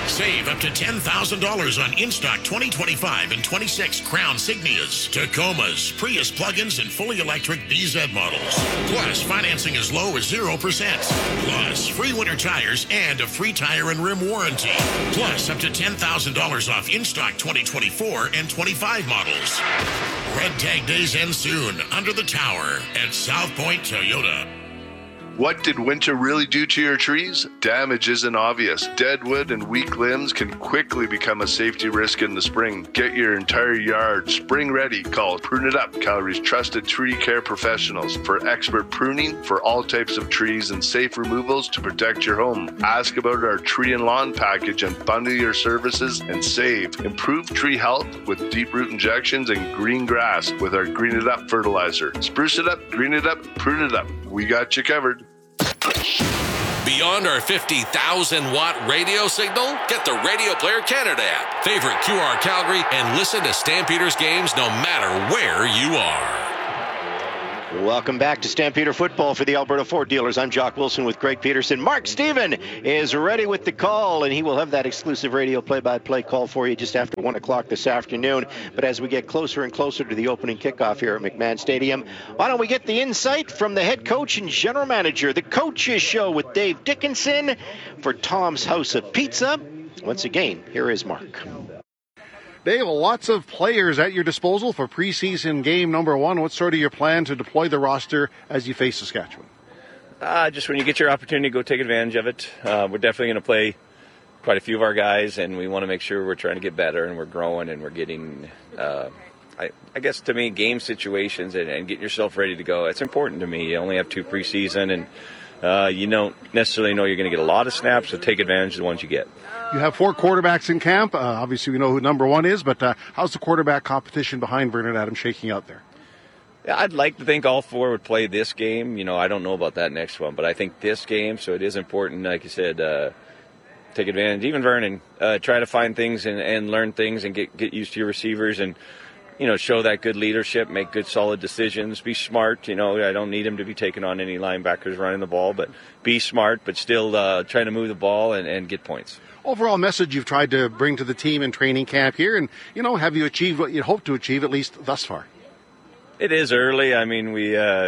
[SPEAKER 12] Save up to ten thousand dollars on in-stock twenty twenty-five and twenty-six Crown Signias, Tacomas, Prius plug-ins, and fully electric B Z models. Plus, financing as low as zero percent. Plus, free winter tires and a free tire and rim warranty. Plus, up to ten thousand dollars off in-stock twenty twenty-four and twenty-five models. Red Tag Days end soon under the tower at South Point Toyota.
[SPEAKER 3] What did winter really do to your trees? Damage isn't obvious. Dead wood and weak limbs can quickly become a safety risk in the spring. Get your entire yard spring ready. Call Prune It Up, Calgary's trusted tree care professionals, for expert pruning for all types of trees and safe removals to protect your home. Ask about our tree and lawn package and bundle your services and save. Improve tree health with deep root injections and green grass with our Green It Up fertilizer. Spruce it up, green it up, prune it up. We got you covered.
[SPEAKER 9] Beyond our fifty thousand watt radio signal, get the Radio Player Canada app. Favorite Q R Calgary and listen to Stampeders games no matter where you are.
[SPEAKER 1] Welcome back to Stampeder Football for the Alberta Ford dealers. I'm Jock Wilson with Greg Peterson. Mark Stephen is ready with the call, and he will have that exclusive radio play-by-play call for you just after one o'clock this afternoon. But as we get closer and closer to the opening kickoff here at McMahon Stadium, why don't we get the insight from the head coach and general manager, the Coaches Show with Dave Dickinson for Tom's House of Pizza. Once again, here is Mark.
[SPEAKER 10] Dave, lots of players at your disposal for preseason game number one. What's sort of your plan to deploy the roster as you face Saskatchewan?
[SPEAKER 22] Uh, just when you get your opportunity, go take advantage of it. Uh, we're definitely going to play quite a few of our guys, and we want to make sure we're trying to get better and we're growing and we're getting, uh, I, I guess to me, game situations and, and getting yourself ready to go. It's important to me. You only have two preseason, and uh, you don't necessarily know you're going to get a lot of snaps, so take advantage of the ones you get.
[SPEAKER 10] You have four quarterbacks in camp. Uh, obviously, we know who number one is, but uh, how's the quarterback competition behind Vernon Adams shaking out there?
[SPEAKER 22] Yeah, I'd like to think all four would play this game. You know, I don't know about that next one, but I think this game, so it is important, like you said, uh, take advantage. Even Vernon, uh, try to find things and, and learn things and get, get used to your receivers and, you know, show that good leadership, make good, solid decisions, be smart. You know, I don't need him to be taking on any linebackers running the ball, but be smart, but still uh, trying to move the ball and, and get points.
[SPEAKER 10] Overall message you've tried to bring to the team in training camp here, and, you know, have you achieved what you hoped to achieve, at least thus far?
[SPEAKER 22] It is early. I mean, we, uh,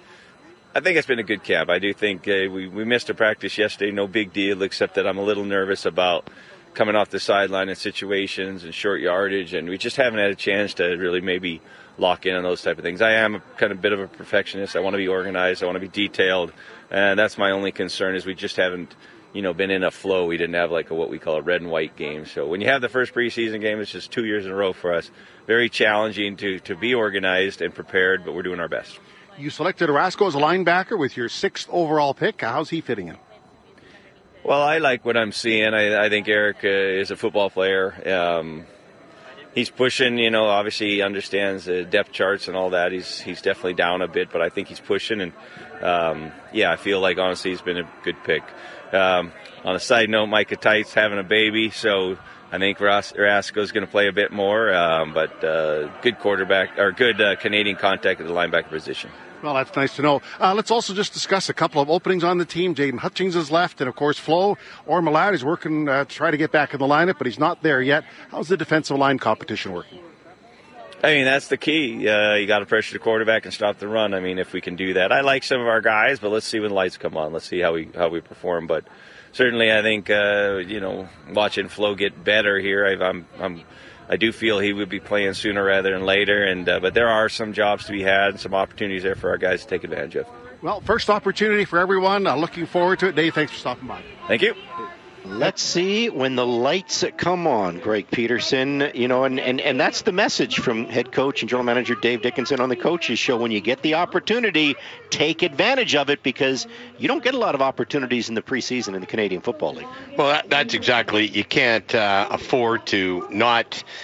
[SPEAKER 22] I think it's been a good camp. I do think uh, we, we missed a practice yesterday, no big deal, except that I'm a little nervous about coming off the sideline in situations and short yardage, and we just haven't had a chance to really maybe lock in on those type of things. I am a kind of bit of a perfectionist. I want to be organized. I want to be detailed, and that's my only concern is we just haven't, you know, been in a flow. We didn't have like a, what we call a red and white game. So when you have the first preseason game, it's just two years in a row for us. Very challenging to, to be organized and prepared, but we're doing our best.
[SPEAKER 10] You selected Orasco as a linebacker with your sixth overall pick. How's he fitting in?
[SPEAKER 22] Well, I like what I'm seeing. I, I think Eric uh, is a football player. Um, he's pushing, you know, obviously he understands the depth charts and all that. He's he's definitely down a bit, but I think he's pushing. And, um, yeah, I feel like, honestly, he's been a good pick. Um, on a side note, Micah Tight's having a baby, so I think Orasco's going to play a bit more, um, but uh, good quarterback, or good uh, Canadian contact at the linebacker position.
[SPEAKER 10] Well, that's nice to know. Uh, let's also just discuss a couple of openings on the team. Jaden Hutchings is left, and, of course, Flo Ormalad is working uh, to try to get back in the lineup, but he's not there yet. How's the defensive line competition working?
[SPEAKER 22] I mean, that's the key. Uh, you got to pressure the quarterback and stop the run. I mean, if we can do that. I like some of our guys, but let's see when the lights come on. Let's see how we how we perform. But certainly I think, uh, you know, watching Flo get better here, I, I'm, I'm, I do feel he would be playing sooner rather than later. And uh, but there are some jobs to be had and some opportunities there for our guys to take advantage of.
[SPEAKER 10] Well, first opportunity for everyone. Uh, looking forward to it. Dave, thanks for stopping by.
[SPEAKER 22] Thank you.
[SPEAKER 1] Let's see when the lights come on, Greg Peterson. You know, and, and, and that's the message from head coach and general manager Dave Dickinson on the Coaches Show. When you get the opportunity, take advantage of it, because you don't get a lot of opportunities in the preseason in the Canadian Football League.
[SPEAKER 2] Well, that, that's exactly. You can't uh, afford to not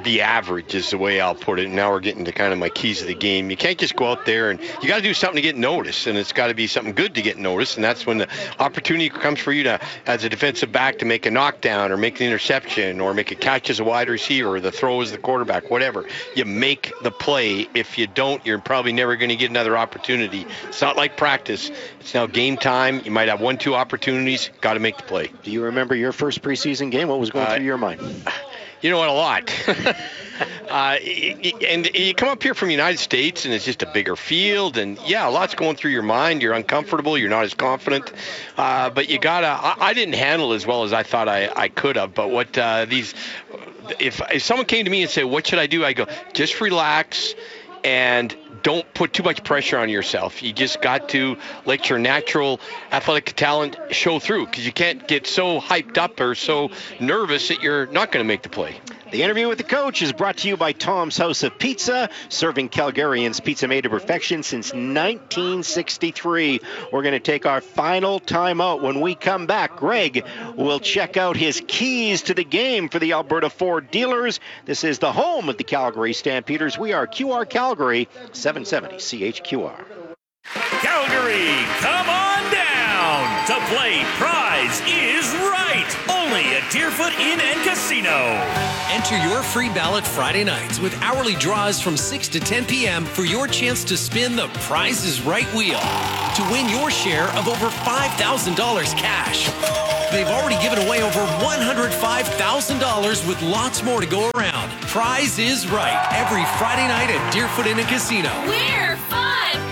[SPEAKER 2] be average is the way I'll put it. Now we're getting to kind of my keys of the game. You can't just go out there and you got to do something to get noticed, and it's got to be something good to get noticed, and that's when the opportunity comes for you to, as a defensive back, to make a knockdown or make the interception or make a catch as a wide receiver or the throw as the quarterback, whatever. You make the play. If you don't, you're probably never going to get another opportunity. It's not like practice. It's now game time. You might have one, two opportunities. Got to make the play.
[SPEAKER 1] Do you remember your first preseason game? What was going uh, through your mind?
[SPEAKER 2] You know what, a lot. uh, and you come up here from the United States, and it's just a bigger field, and yeah, a lot's going through your mind. You're uncomfortable. You're not as confident. Uh, but you gotta. I, I didn't handle it as well as I thought I, I could have. But what uh, these, if if someone came to me and said, "What should I do?" I go, just relax and don't put too much pressure on yourself. You just got to let your natural athletic talent show through, because you can't get so hyped up or so nervous that you're not going to make the play.
[SPEAKER 1] The interview with the coach is brought to you by Tom's House of Pizza, serving Calgarians pizza made to perfection since nineteen sixty-three. We're going to take our final timeout. When we come back, Greg will check out his keys to the game for the Alberta Ford dealers. This is the home of the Calgary Stampeders. We are Q R Calgary, seven seventy C H Q R.
[SPEAKER 20] Calgary, come on down to play Prize is Right, only at Deerfoot Inn and Casino.
[SPEAKER 14] Enter your free ballot Friday nights with hourly draws from six to ten p.m. for your chance to spin the Prize is Right wheel to win your share of over five thousand dollars cash. They've already given away over one hundred five thousand dollars with lots more to go around. Prize is Right every Friday night at Deerfoot Inn and Casino.
[SPEAKER 4] We're fun!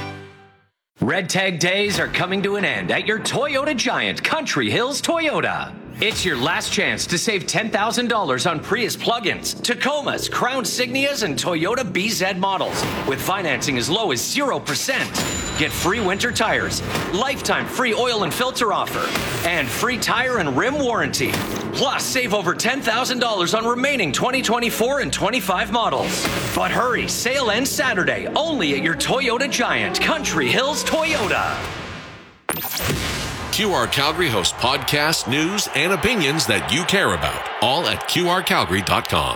[SPEAKER 5] Red Tag Days are coming to an end at your Toyota Giant, Country Hills Toyota. It's your last chance to save ten thousand dollars on Prius plug-ins, Tacomas, Crown Signias, and Toyota B Z models with financing as low as zero percent. Get free winter tires, lifetime free oil and filter offer, and free tire and rim warranty. Plus, save over ten thousand dollars on remaining twenty twenty-four and twenty-five models. But hurry, sale ends Saturday, only at your Toyota Giant, Country Hills Toyota.
[SPEAKER 9] Q R Calgary hosts podcasts, news, and opinions that you care about, all at Q R Calgary dot com.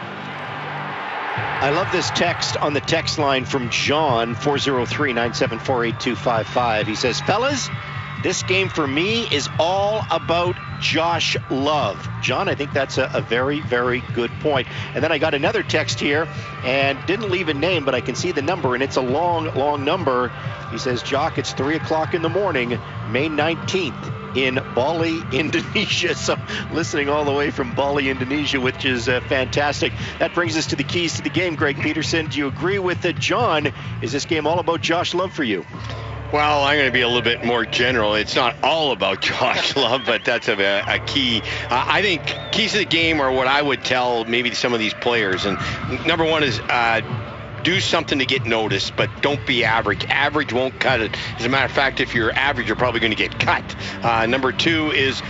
[SPEAKER 1] I love this text on the text line from John, four oh three, nine seven four, eight two five five. He says, fellas, this game for me is all about Josh Love. John, I think that's a, a very, very good point. And then I got another text here and didn't leave a name, but I can see the number, and it's a long, long number. He says, Jock, it's three o'clock in the morning, May nineteenth in Bali, Indonesia. So listening all the way from Bali, Indonesia, which is uh, fantastic. That brings us to the keys to the game. Greg Peterson, do you agree with uh, John? Is this game all about Josh Love for you?
[SPEAKER 2] Well, I'm going to be a little bit more general. It's not all about Josh Love, but that's a, a key. Uh, I think keys to the game are what I would tell maybe some of these players. And number one is uh, do something to get noticed, but don't be average. Average won't cut it. As a matter of fact, if you're average, you're probably going to get cut. Uh, number two is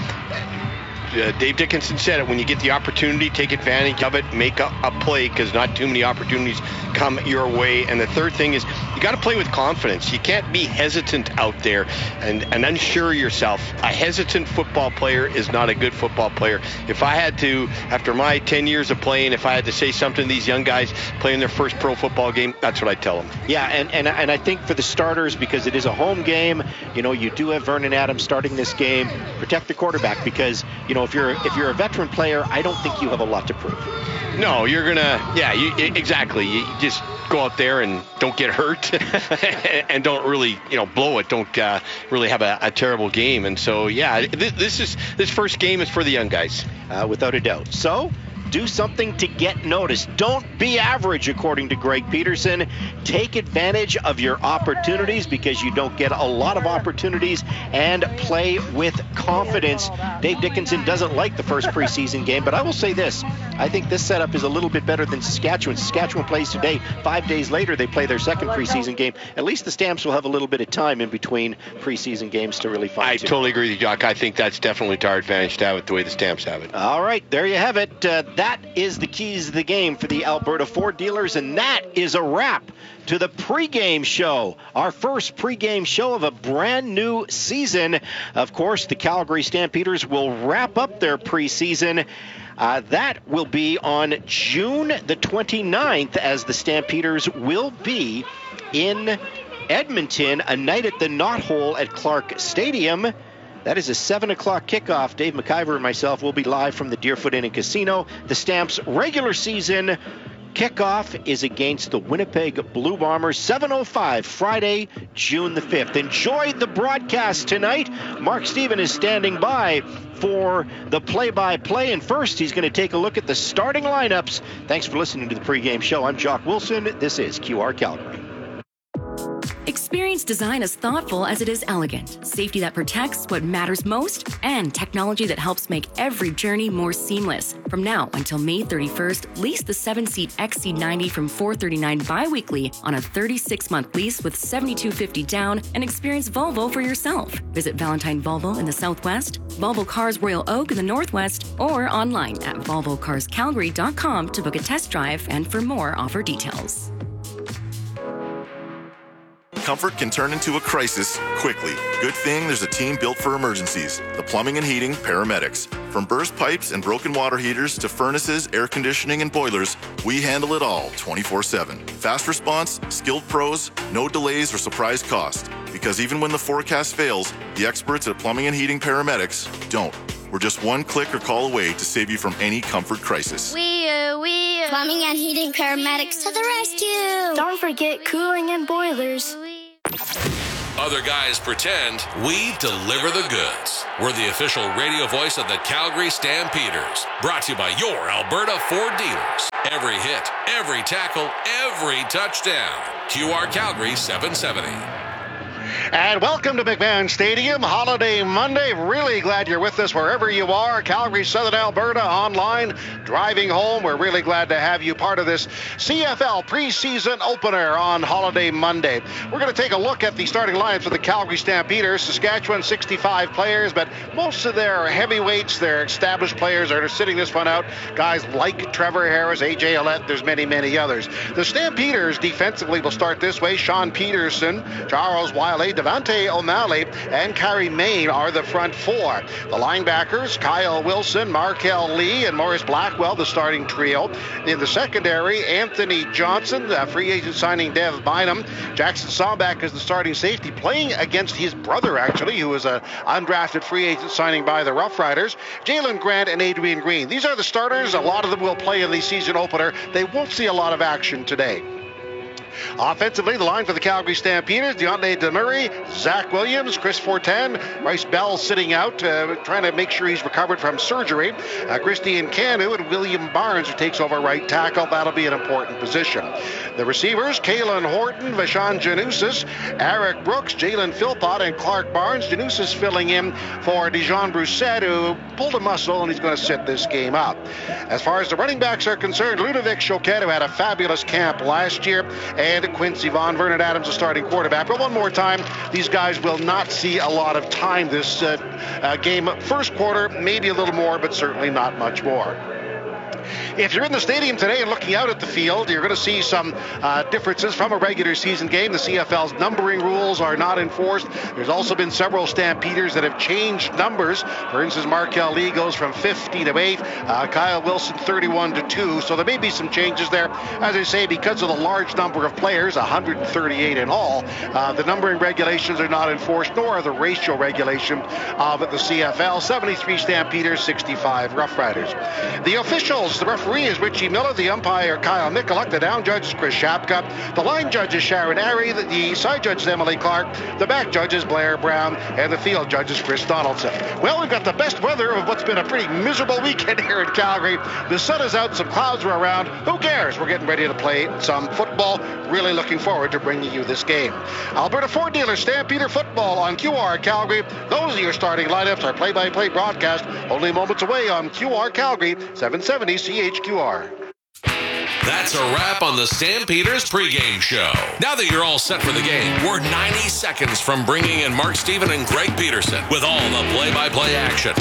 [SPEAKER 2] Uh, Dave Dickenson said it, when you get the opportunity, take advantage of it, make a, a play, because not too many opportunities come your way. And the third thing is you got to play with confidence. You can't be hesitant out there and, and unsure yourself. A hesitant football player is not a good football player. If I had to, after my ten years of playing, if I had to say something to these young guys playing their first pro football game, that's what I tell them.
[SPEAKER 1] Yeah, and, and, and I think for the starters, because it is a home game, you know, you do have Vernon Adams starting this game. Protect the quarterback, because, you know, if you're if you're a veteran player, I don't think you have a lot to prove.
[SPEAKER 2] No, you're gonna, yeah, you, exactly. You just go out there and don't get hurt, and don't really, you know, blow it. Don't uh, really have a, a terrible game. And so, yeah, this, this is this first game is for the young guys,
[SPEAKER 1] uh, without a doubt. So, do something to get noticed. Don't be average, according to Greg Peterson. Take advantage of your opportunities, because you don't get a lot of opportunities, and play with confidence. Dave Dickenson doesn't like the first preseason game, but I will say this. I think this setup is a little bit better than Saskatchewan. Saskatchewan plays today. Five days later, they play their second preseason game. At least the Stamps will have a little bit of time in between preseason games to really find
[SPEAKER 2] I totally agree with you, Jock. I think that's definitely to our advantage to have it the way the Stamps have it.
[SPEAKER 1] All right, there you have it. Uh, That is the keys of the game for the Alberta Ford dealers, and that is a wrap to the pregame show, our first pregame show of a brand new season. Of course, the Calgary Stampeders will wrap up their preseason Uh, that will be on June the twenty-ninth, as the Stampeders will be in Edmonton, a night at the Knothole at Clark Stadium. That is a seven o'clock kickoff. Dave McIver and myself will be live from the Deerfoot Inn and Casino. The Stamps regular season kickoff is against the Winnipeg Blue Bombers, seven oh five, Friday, June the fifth. Enjoy the broadcast tonight. Mark Stephen is standing by for the play-by-play, and first he's going to take a look at the starting lineups. Thanks for listening to the pregame show. I'm Jock Wilson. This is Q R Calgary.
[SPEAKER 16] Experience design as thoughtful as it is elegant. Safety that protects what matters most, and technology that helps make every journey more seamless. From now until May thirty-first, lease the seven-seat X C ninety from four hundred thirty-nine dollars bi-weekly on a thirty-six month lease with seventy-two fifty down, and experience Volvo for yourself. Visit Valentine Volvo in the Southwest, Volvo Cars Royal Oak in the Northwest, or online at volvo cars calgary dot com to book a test drive and for more offer details.
[SPEAKER 4] Comfort can turn into a crisis quickly. Good thing there's a team built for emergencies. The Plumbing and Heating Paramedics. From burst pipes and broken water heaters to furnaces, air conditioning, and boilers, we handle it all twenty-four seven. Fast response, skilled pros, no delays or surprise cost. Because even when the forecast fails, the experts at Plumbing and Heating Paramedics don't. We're just one click or call away to save you from any comfort crisis.
[SPEAKER 7] We, uh, we, uh, Plumbing and Heating Paramedics to the rescue. Don't forget cooling and boilers.
[SPEAKER 9] Other guys pretend, we deliver the goods. We're the official radio voice of the Calgary Stampeders. Brought to you by your Alberta Ford dealers. Every hit, every tackle, every touchdown. Q R Calgary seven seventy.
[SPEAKER 10] And welcome to McMahon Stadium, Holiday Monday. Really glad you're with us wherever you are. Calgary, Southern Alberta, online, driving home. We're really glad to have you part of this C F L preseason opener on Holiday Monday. We're going to take a look at the starting lineups for the Calgary Stampeders. Saskatchewan, sixty-five players, but most of their heavyweights, their established players are sitting this one out. Guys like Trevor Harris, A J Ouellette, there's many, many others. The Stampeders defensively will start this way. Sean Peterson, Charles Wiley, Devante O'Malley, and Carey Main are the front four. The linebackers, Kyle Wilson, Markel Lee, and Morris Blackwell, the starting trio. In the secondary, Anthony Johnson, the free agent signing Dev Bynum. Jackson Somback is the starting safety, playing against his brother, actually, who is an undrafted free agent signing by the Rough Riders. Jalen Grant and Adrian Green. These are the starters. A lot of them will play in the season opener. They won't see a lot of action today. Offensively, the line for the Calgary Stampeders, Deontay DeMurray, Zach Williams, Chris Fortin, Bryce Bell sitting out, uh, trying to make sure he's recovered from surgery. Uh, Christian Canu and William Barnes, who takes over right tackle. That'll be an important position. The receivers, Kalen Horton, Vashawn Janusis, Eric Brooks, Jalen Philpott, and Clark Barnes. Janusis filling in for Dijon Brissett, who pulled a muscle, and he's going to sit this game out. As far as the running backs are concerned, Ludovic Choquette, who had a fabulous camp last year, and Quincy Vaughn. Vernon Adams, a starting quarterback. But one more time, these guys will not see a lot of time this uh, uh, game. First quarter, maybe a little more, but certainly not much more. If you're in the stadium today and looking out at the field, you're going to see some uh, differences from a regular season game. The C F L's numbering rules are not enforced. There's also been several Stampeders that have changed numbers. For instance, Markel Lee goes from fifty to eight, uh, Kyle Wilson thirty-one to two. So there may be some changes there. As I say, because of the large number of players, one hundred thirty-eight in all, uh, the numbering regulations are not enforced, nor are the ratio regulation of the C F L. seventy-three Stampeders, sixty-five Rough Riders. The officials, the referee is Richie Miller, the umpire Kyle Michaluk, the down judge is Chris Shapka, the line judge is Sharon Arey, the, the side judge is Emily Clark, the back judge is Blair Brown, and the field judge is Chris Donaldson. Well, we've got the best weather of what's been a pretty miserable weekend here in Calgary. The sun is out, some clouds are around. Who cares? We're getting ready to play some football. Really looking forward to bringing you this game. Alberta Ford Dealer Stampeder Football on Q R Calgary. Those are your starting lineups. Our play-by-play broadcast only moments away on Q R Calgary, seven seventy C H Q R.
[SPEAKER 9] That's a wrap on the Stampeders pregame show. Now that you're all set for the game, we're ninety seconds from bringing in Mark Stephen and Greg Peterson with all the play-by-play action.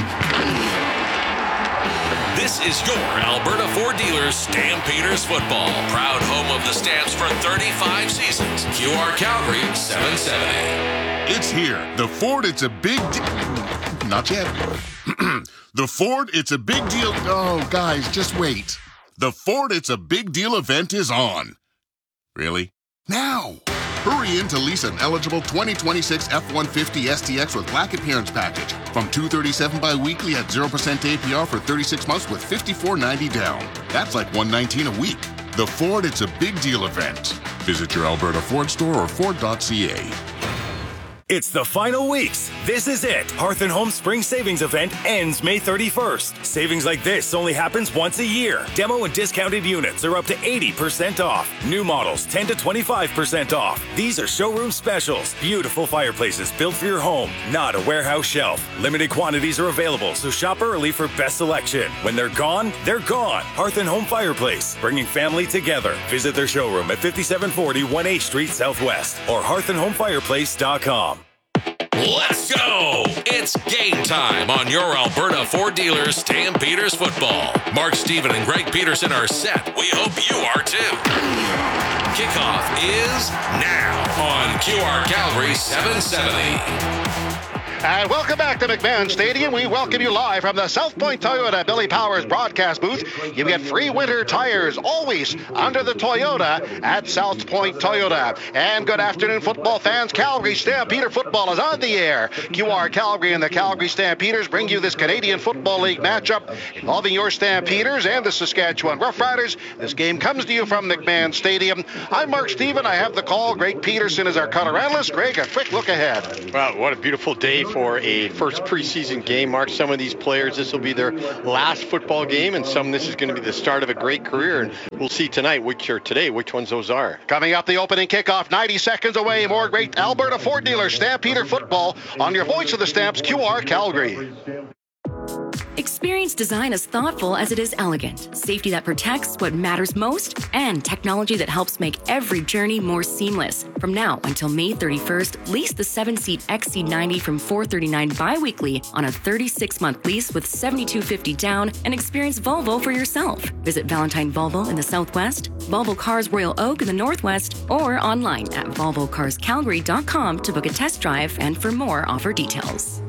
[SPEAKER 9] This is your Alberta Ford Dealers Stampeders football. Proud home of the Stamps for thirty-five seasons. Q R Calgary seven seventy.
[SPEAKER 18] It's here. The Ford, it's a big deal. Not yet. The Ford It's a Big Deal... Oh, guys, just wait. The Ford It's a Big Deal event is on. Really? Now! Hurry in to lease an eligible twenty twenty-six F one fifty S T X with Black Appearance Package from two hundred thirty-seven dollars bi-weekly at zero percent A P R for thirty-six months with fifty-four ninety down. That's like one hundred nineteen a week. The Ford It's a Big Deal event. Visit your Alberta Ford store or Ford dot C A.
[SPEAKER 20] It's the final weeks. This is it. Hearth and Home Spring Savings Event ends May thirty-first. Savings like this only happens once a year. Demo and discounted units are up to eighty percent off. New models ten to twenty-five percent off. These are showroom specials. Beautiful fireplaces built for your home, not a warehouse shelf. Limited quantities are available, so shop early for best selection. When they're gone, they're gone. Hearth and Home Fireplace, bringing family together. Visit their showroom at fifty-seven forty one H Street Southwest or hearth and home fireplace dot com.
[SPEAKER 9] Let's go! It's game time on your Alberta Ford dealers Stampeders football. Mark Stephen and Greg Peterson are set. We hope you are too. Kickoff is now on Q R Calgary seven seventy.
[SPEAKER 10] And welcome back to McMahon Stadium. We welcome you live from the South Point Toyota Billy Powers broadcast booth. You get free winter tires always under the Toyota at South Point Toyota. And good afternoon, football fans. Calgary Stampeder football is on the air. Q R Calgary and the Calgary Stampeders bring you this Canadian Football League matchup involving your Stampeders and the Saskatchewan Roughriders. This game comes to you from McMahon Stadium. I'm Mark Stephen. I have the call. Greg Peterson is our color analyst. Greg, a quick look ahead.
[SPEAKER 2] Well, what a beautiful day for a first preseason game. Mark, some of these players, this will be their last football game, and some this is going to be the start of a great career, and we'll see tonight, which are today, which ones those are.
[SPEAKER 10] Coming up, the opening kickoff, ninety seconds away. More great Alberta Ford dealer Stampeder football on your voice of the Stamps, Q R Calgary.
[SPEAKER 16] Experience design as thoughtful as it is elegant. Safety that protects what matters most, and technology that helps make every journey more seamless. From now until May thirty-first, lease the seven-seat X C ninety from four hundred thirty-nine dollars bi-weekly on a thirty-six month lease with seven thousand two hundred fifty dollars down and experience Volvo for yourself. Visit Valentine Volvo in the Southwest, Volvo Cars Royal Oak in the Northwest, or online at volvo cars calgary dot com to book a test drive and for more offer details.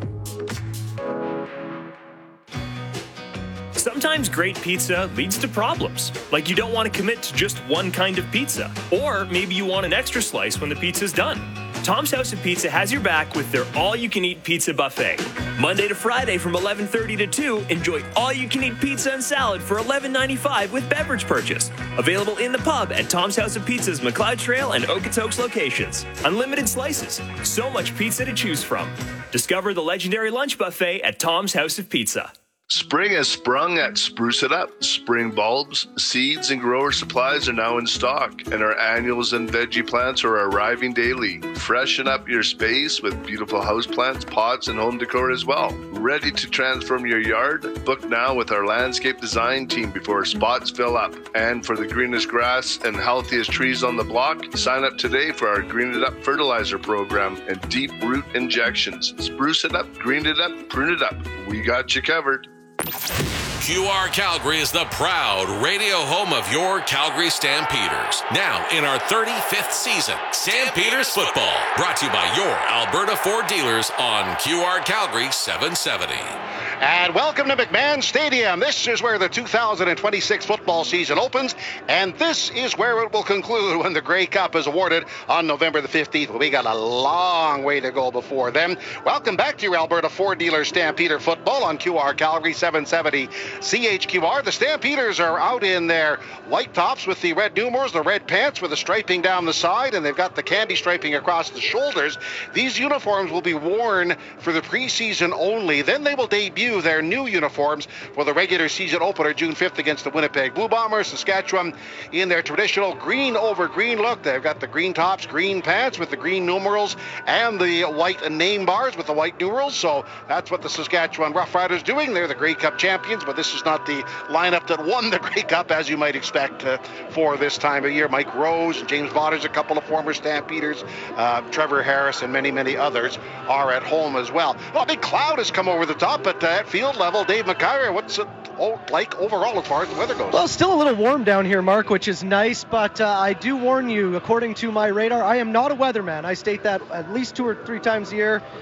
[SPEAKER 13] Sometimes great pizza leads to problems, like you don't want to commit to just one kind of pizza, or maybe you want an extra slice when the pizza's done. Tom's House of Pizza has your back with their all-you-can-eat pizza buffet. Monday to Friday from eleven thirty to two, enjoy all-you-can-eat pizza and salad for eleven ninety-five with beverage purchase. Available in the pub at Tom's House of Pizza's McLeod Trail and Okotoks locations. Unlimited slices, so much pizza to choose from. Discover the legendary lunch buffet at Tom's House of Pizza.
[SPEAKER 3] Spring has sprung at Spruce It Up. Spring bulbs, seeds, and grower supplies are now in stock, and our annuals and veggie plants are arriving daily. Freshen up your space with beautiful houseplants, pots, and home decor as well. Ready to transform your yard? Book now with our landscape design team before spots fill up. And for the greenest grass and healthiest trees on the block, sign up today for our Green It Up fertilizer program and deep root injections. Spruce it up, green it up, prune it up. We got you covered.
[SPEAKER 9] Q R Calgary is the proud radio home of your Calgary Stampeders. Now in our thirty-fifth season, Stampeders football, brought to you by your Alberta Ford dealers on Q R Calgary seven seventy.
[SPEAKER 10] And welcome to McMahon Stadium. This is where the two thousand twenty-six football season opens, and this is where it will conclude when the Grey Cup is awarded on November the fifteenth. We got a long way to go before then. Welcome back to your Alberta Ford dealer Stampeder football on Q R Calgary seven seventy C H Q R. The Stampeders are out in their white tops with the red numerals, the red pants with the striping down the side, and they've got the candy striping across the shoulders. These uniforms will be worn for the preseason only. Then they will debut their new uniforms for the regular season opener June fifth against the Winnipeg Blue Bombers. Saskatchewan in their traditional green over green look. They've got the green tops, green pants with the green numerals, and the white name bars with the white numerals. So that's what the Saskatchewan Roughriders doing. They're the Grey Cup champions, but this is not the lineup that won the Grey Cup, as you might expect uh, for this time of year. Mike Rose and James Botters, a couple of former Stampeders, uh, Trevor Harris, and many, many others are at home as well. Well, a big cloud has come over the top, but uh, at field level, Dave McIver, what's it like overall as far as the weather goes?
[SPEAKER 6] Well, still a little warm down here, Mark, which is nice, but uh, I do warn you, according to my radar, I am not a weatherman. I state that at least two or three times a year.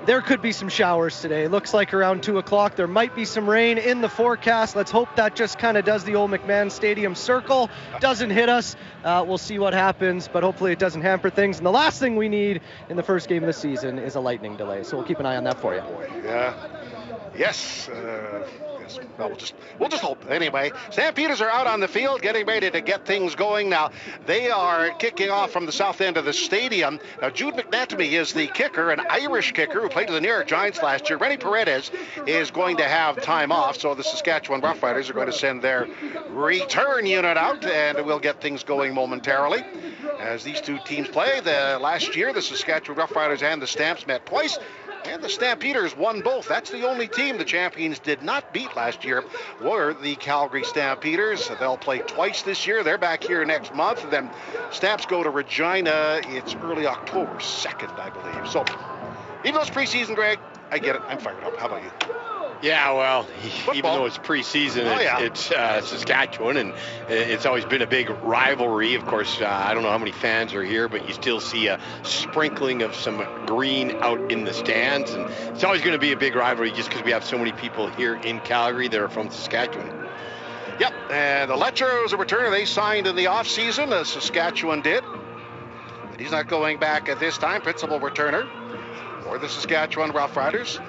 [SPEAKER 6] there could be some showers today. Looks like around two o'clock there might be some rain in the forecast. Let's hope that just kind of does the old McMahon Stadium circle, doesn't hit us. Uh, we'll see what happens, but hopefully it doesn't hamper things. And the last thing we need in the first game of the season is a lightning delay, so we'll keep an eye on that for you.
[SPEAKER 10] Yeah. Yes. Uh, yes. Well, we'll just we'll just hope. Anyway, Stampeders are out on the field, getting ready to get things going now. They are kicking off from the south end of the stadium. Now, Jude McNatamy is the kicker, an Irish kicker who played for the New York Giants last year. Rennie Paredes is going to have time off, so the Saskatchewan Roughriders are going to send their return unit out, and we'll get things going momentarily. As these two teams play, the last year the Saskatchewan Roughriders and the Stamps met twice, and the Stampeders won both. That's the only team the champions did not beat last year were the Calgary Stampeders. They'll play twice this year. They're back here next month. And then Stamps go to Regina. It's early October second, I believe. So even though it's preseason, Greg, I get it. I'm fired up. How about you?
[SPEAKER 2] Yeah, well,
[SPEAKER 10] Football.
[SPEAKER 2] even though it's preseason,
[SPEAKER 10] Oh,
[SPEAKER 2] it's,
[SPEAKER 10] yeah.
[SPEAKER 2] it's uh, Saskatchewan, and it's always been a big rivalry. Of course, uh, I don't know how many fans are here, but you still see a sprinkling of some green out in the stands, and it's always going to be a big rivalry just because we have so many people here in Calgary that are from Saskatchewan.
[SPEAKER 10] Yep, and the Letcher is a returner. They signed in the offseason, as Saskatchewan did. But he's not going back at this time. Principal returner for the Saskatchewan Roughriders,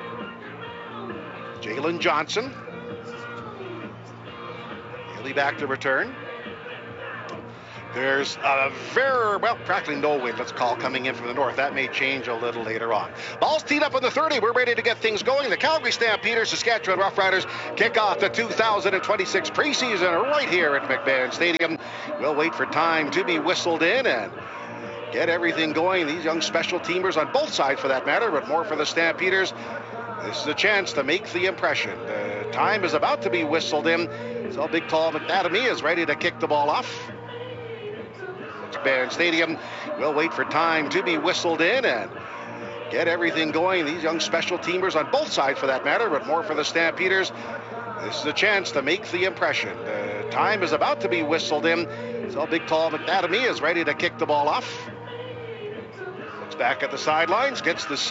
[SPEAKER 10] Jalen Johnson. He'll be back to return. There's a very, well, practically no wind, let's call, coming in from the north. That may change a little later on. Ball's teed up in the thirty. We're ready to get things going. The Calgary Stampeders, Saskatchewan Roughriders kick off the two thousand twenty-six preseason right here at McMahon Stadium. We'll wait for time to be whistled in and get everything going. These young special teamers on both sides, for that matter, but more for the Stampeders. This is a chance to make the impression. The time is about to be whistled in. So big, tall McNatamy is ready to kick the ball off. McMahon Stadium. We'll wait for time to be whistled in and get everything going. These young special teamers on both sides, for that matter, but more for the Stampeders. This is a chance to make the impression. The time is about to be whistled in. So big, tall McNatamy is ready to kick the ball off. Looks back at the sidelines, gets the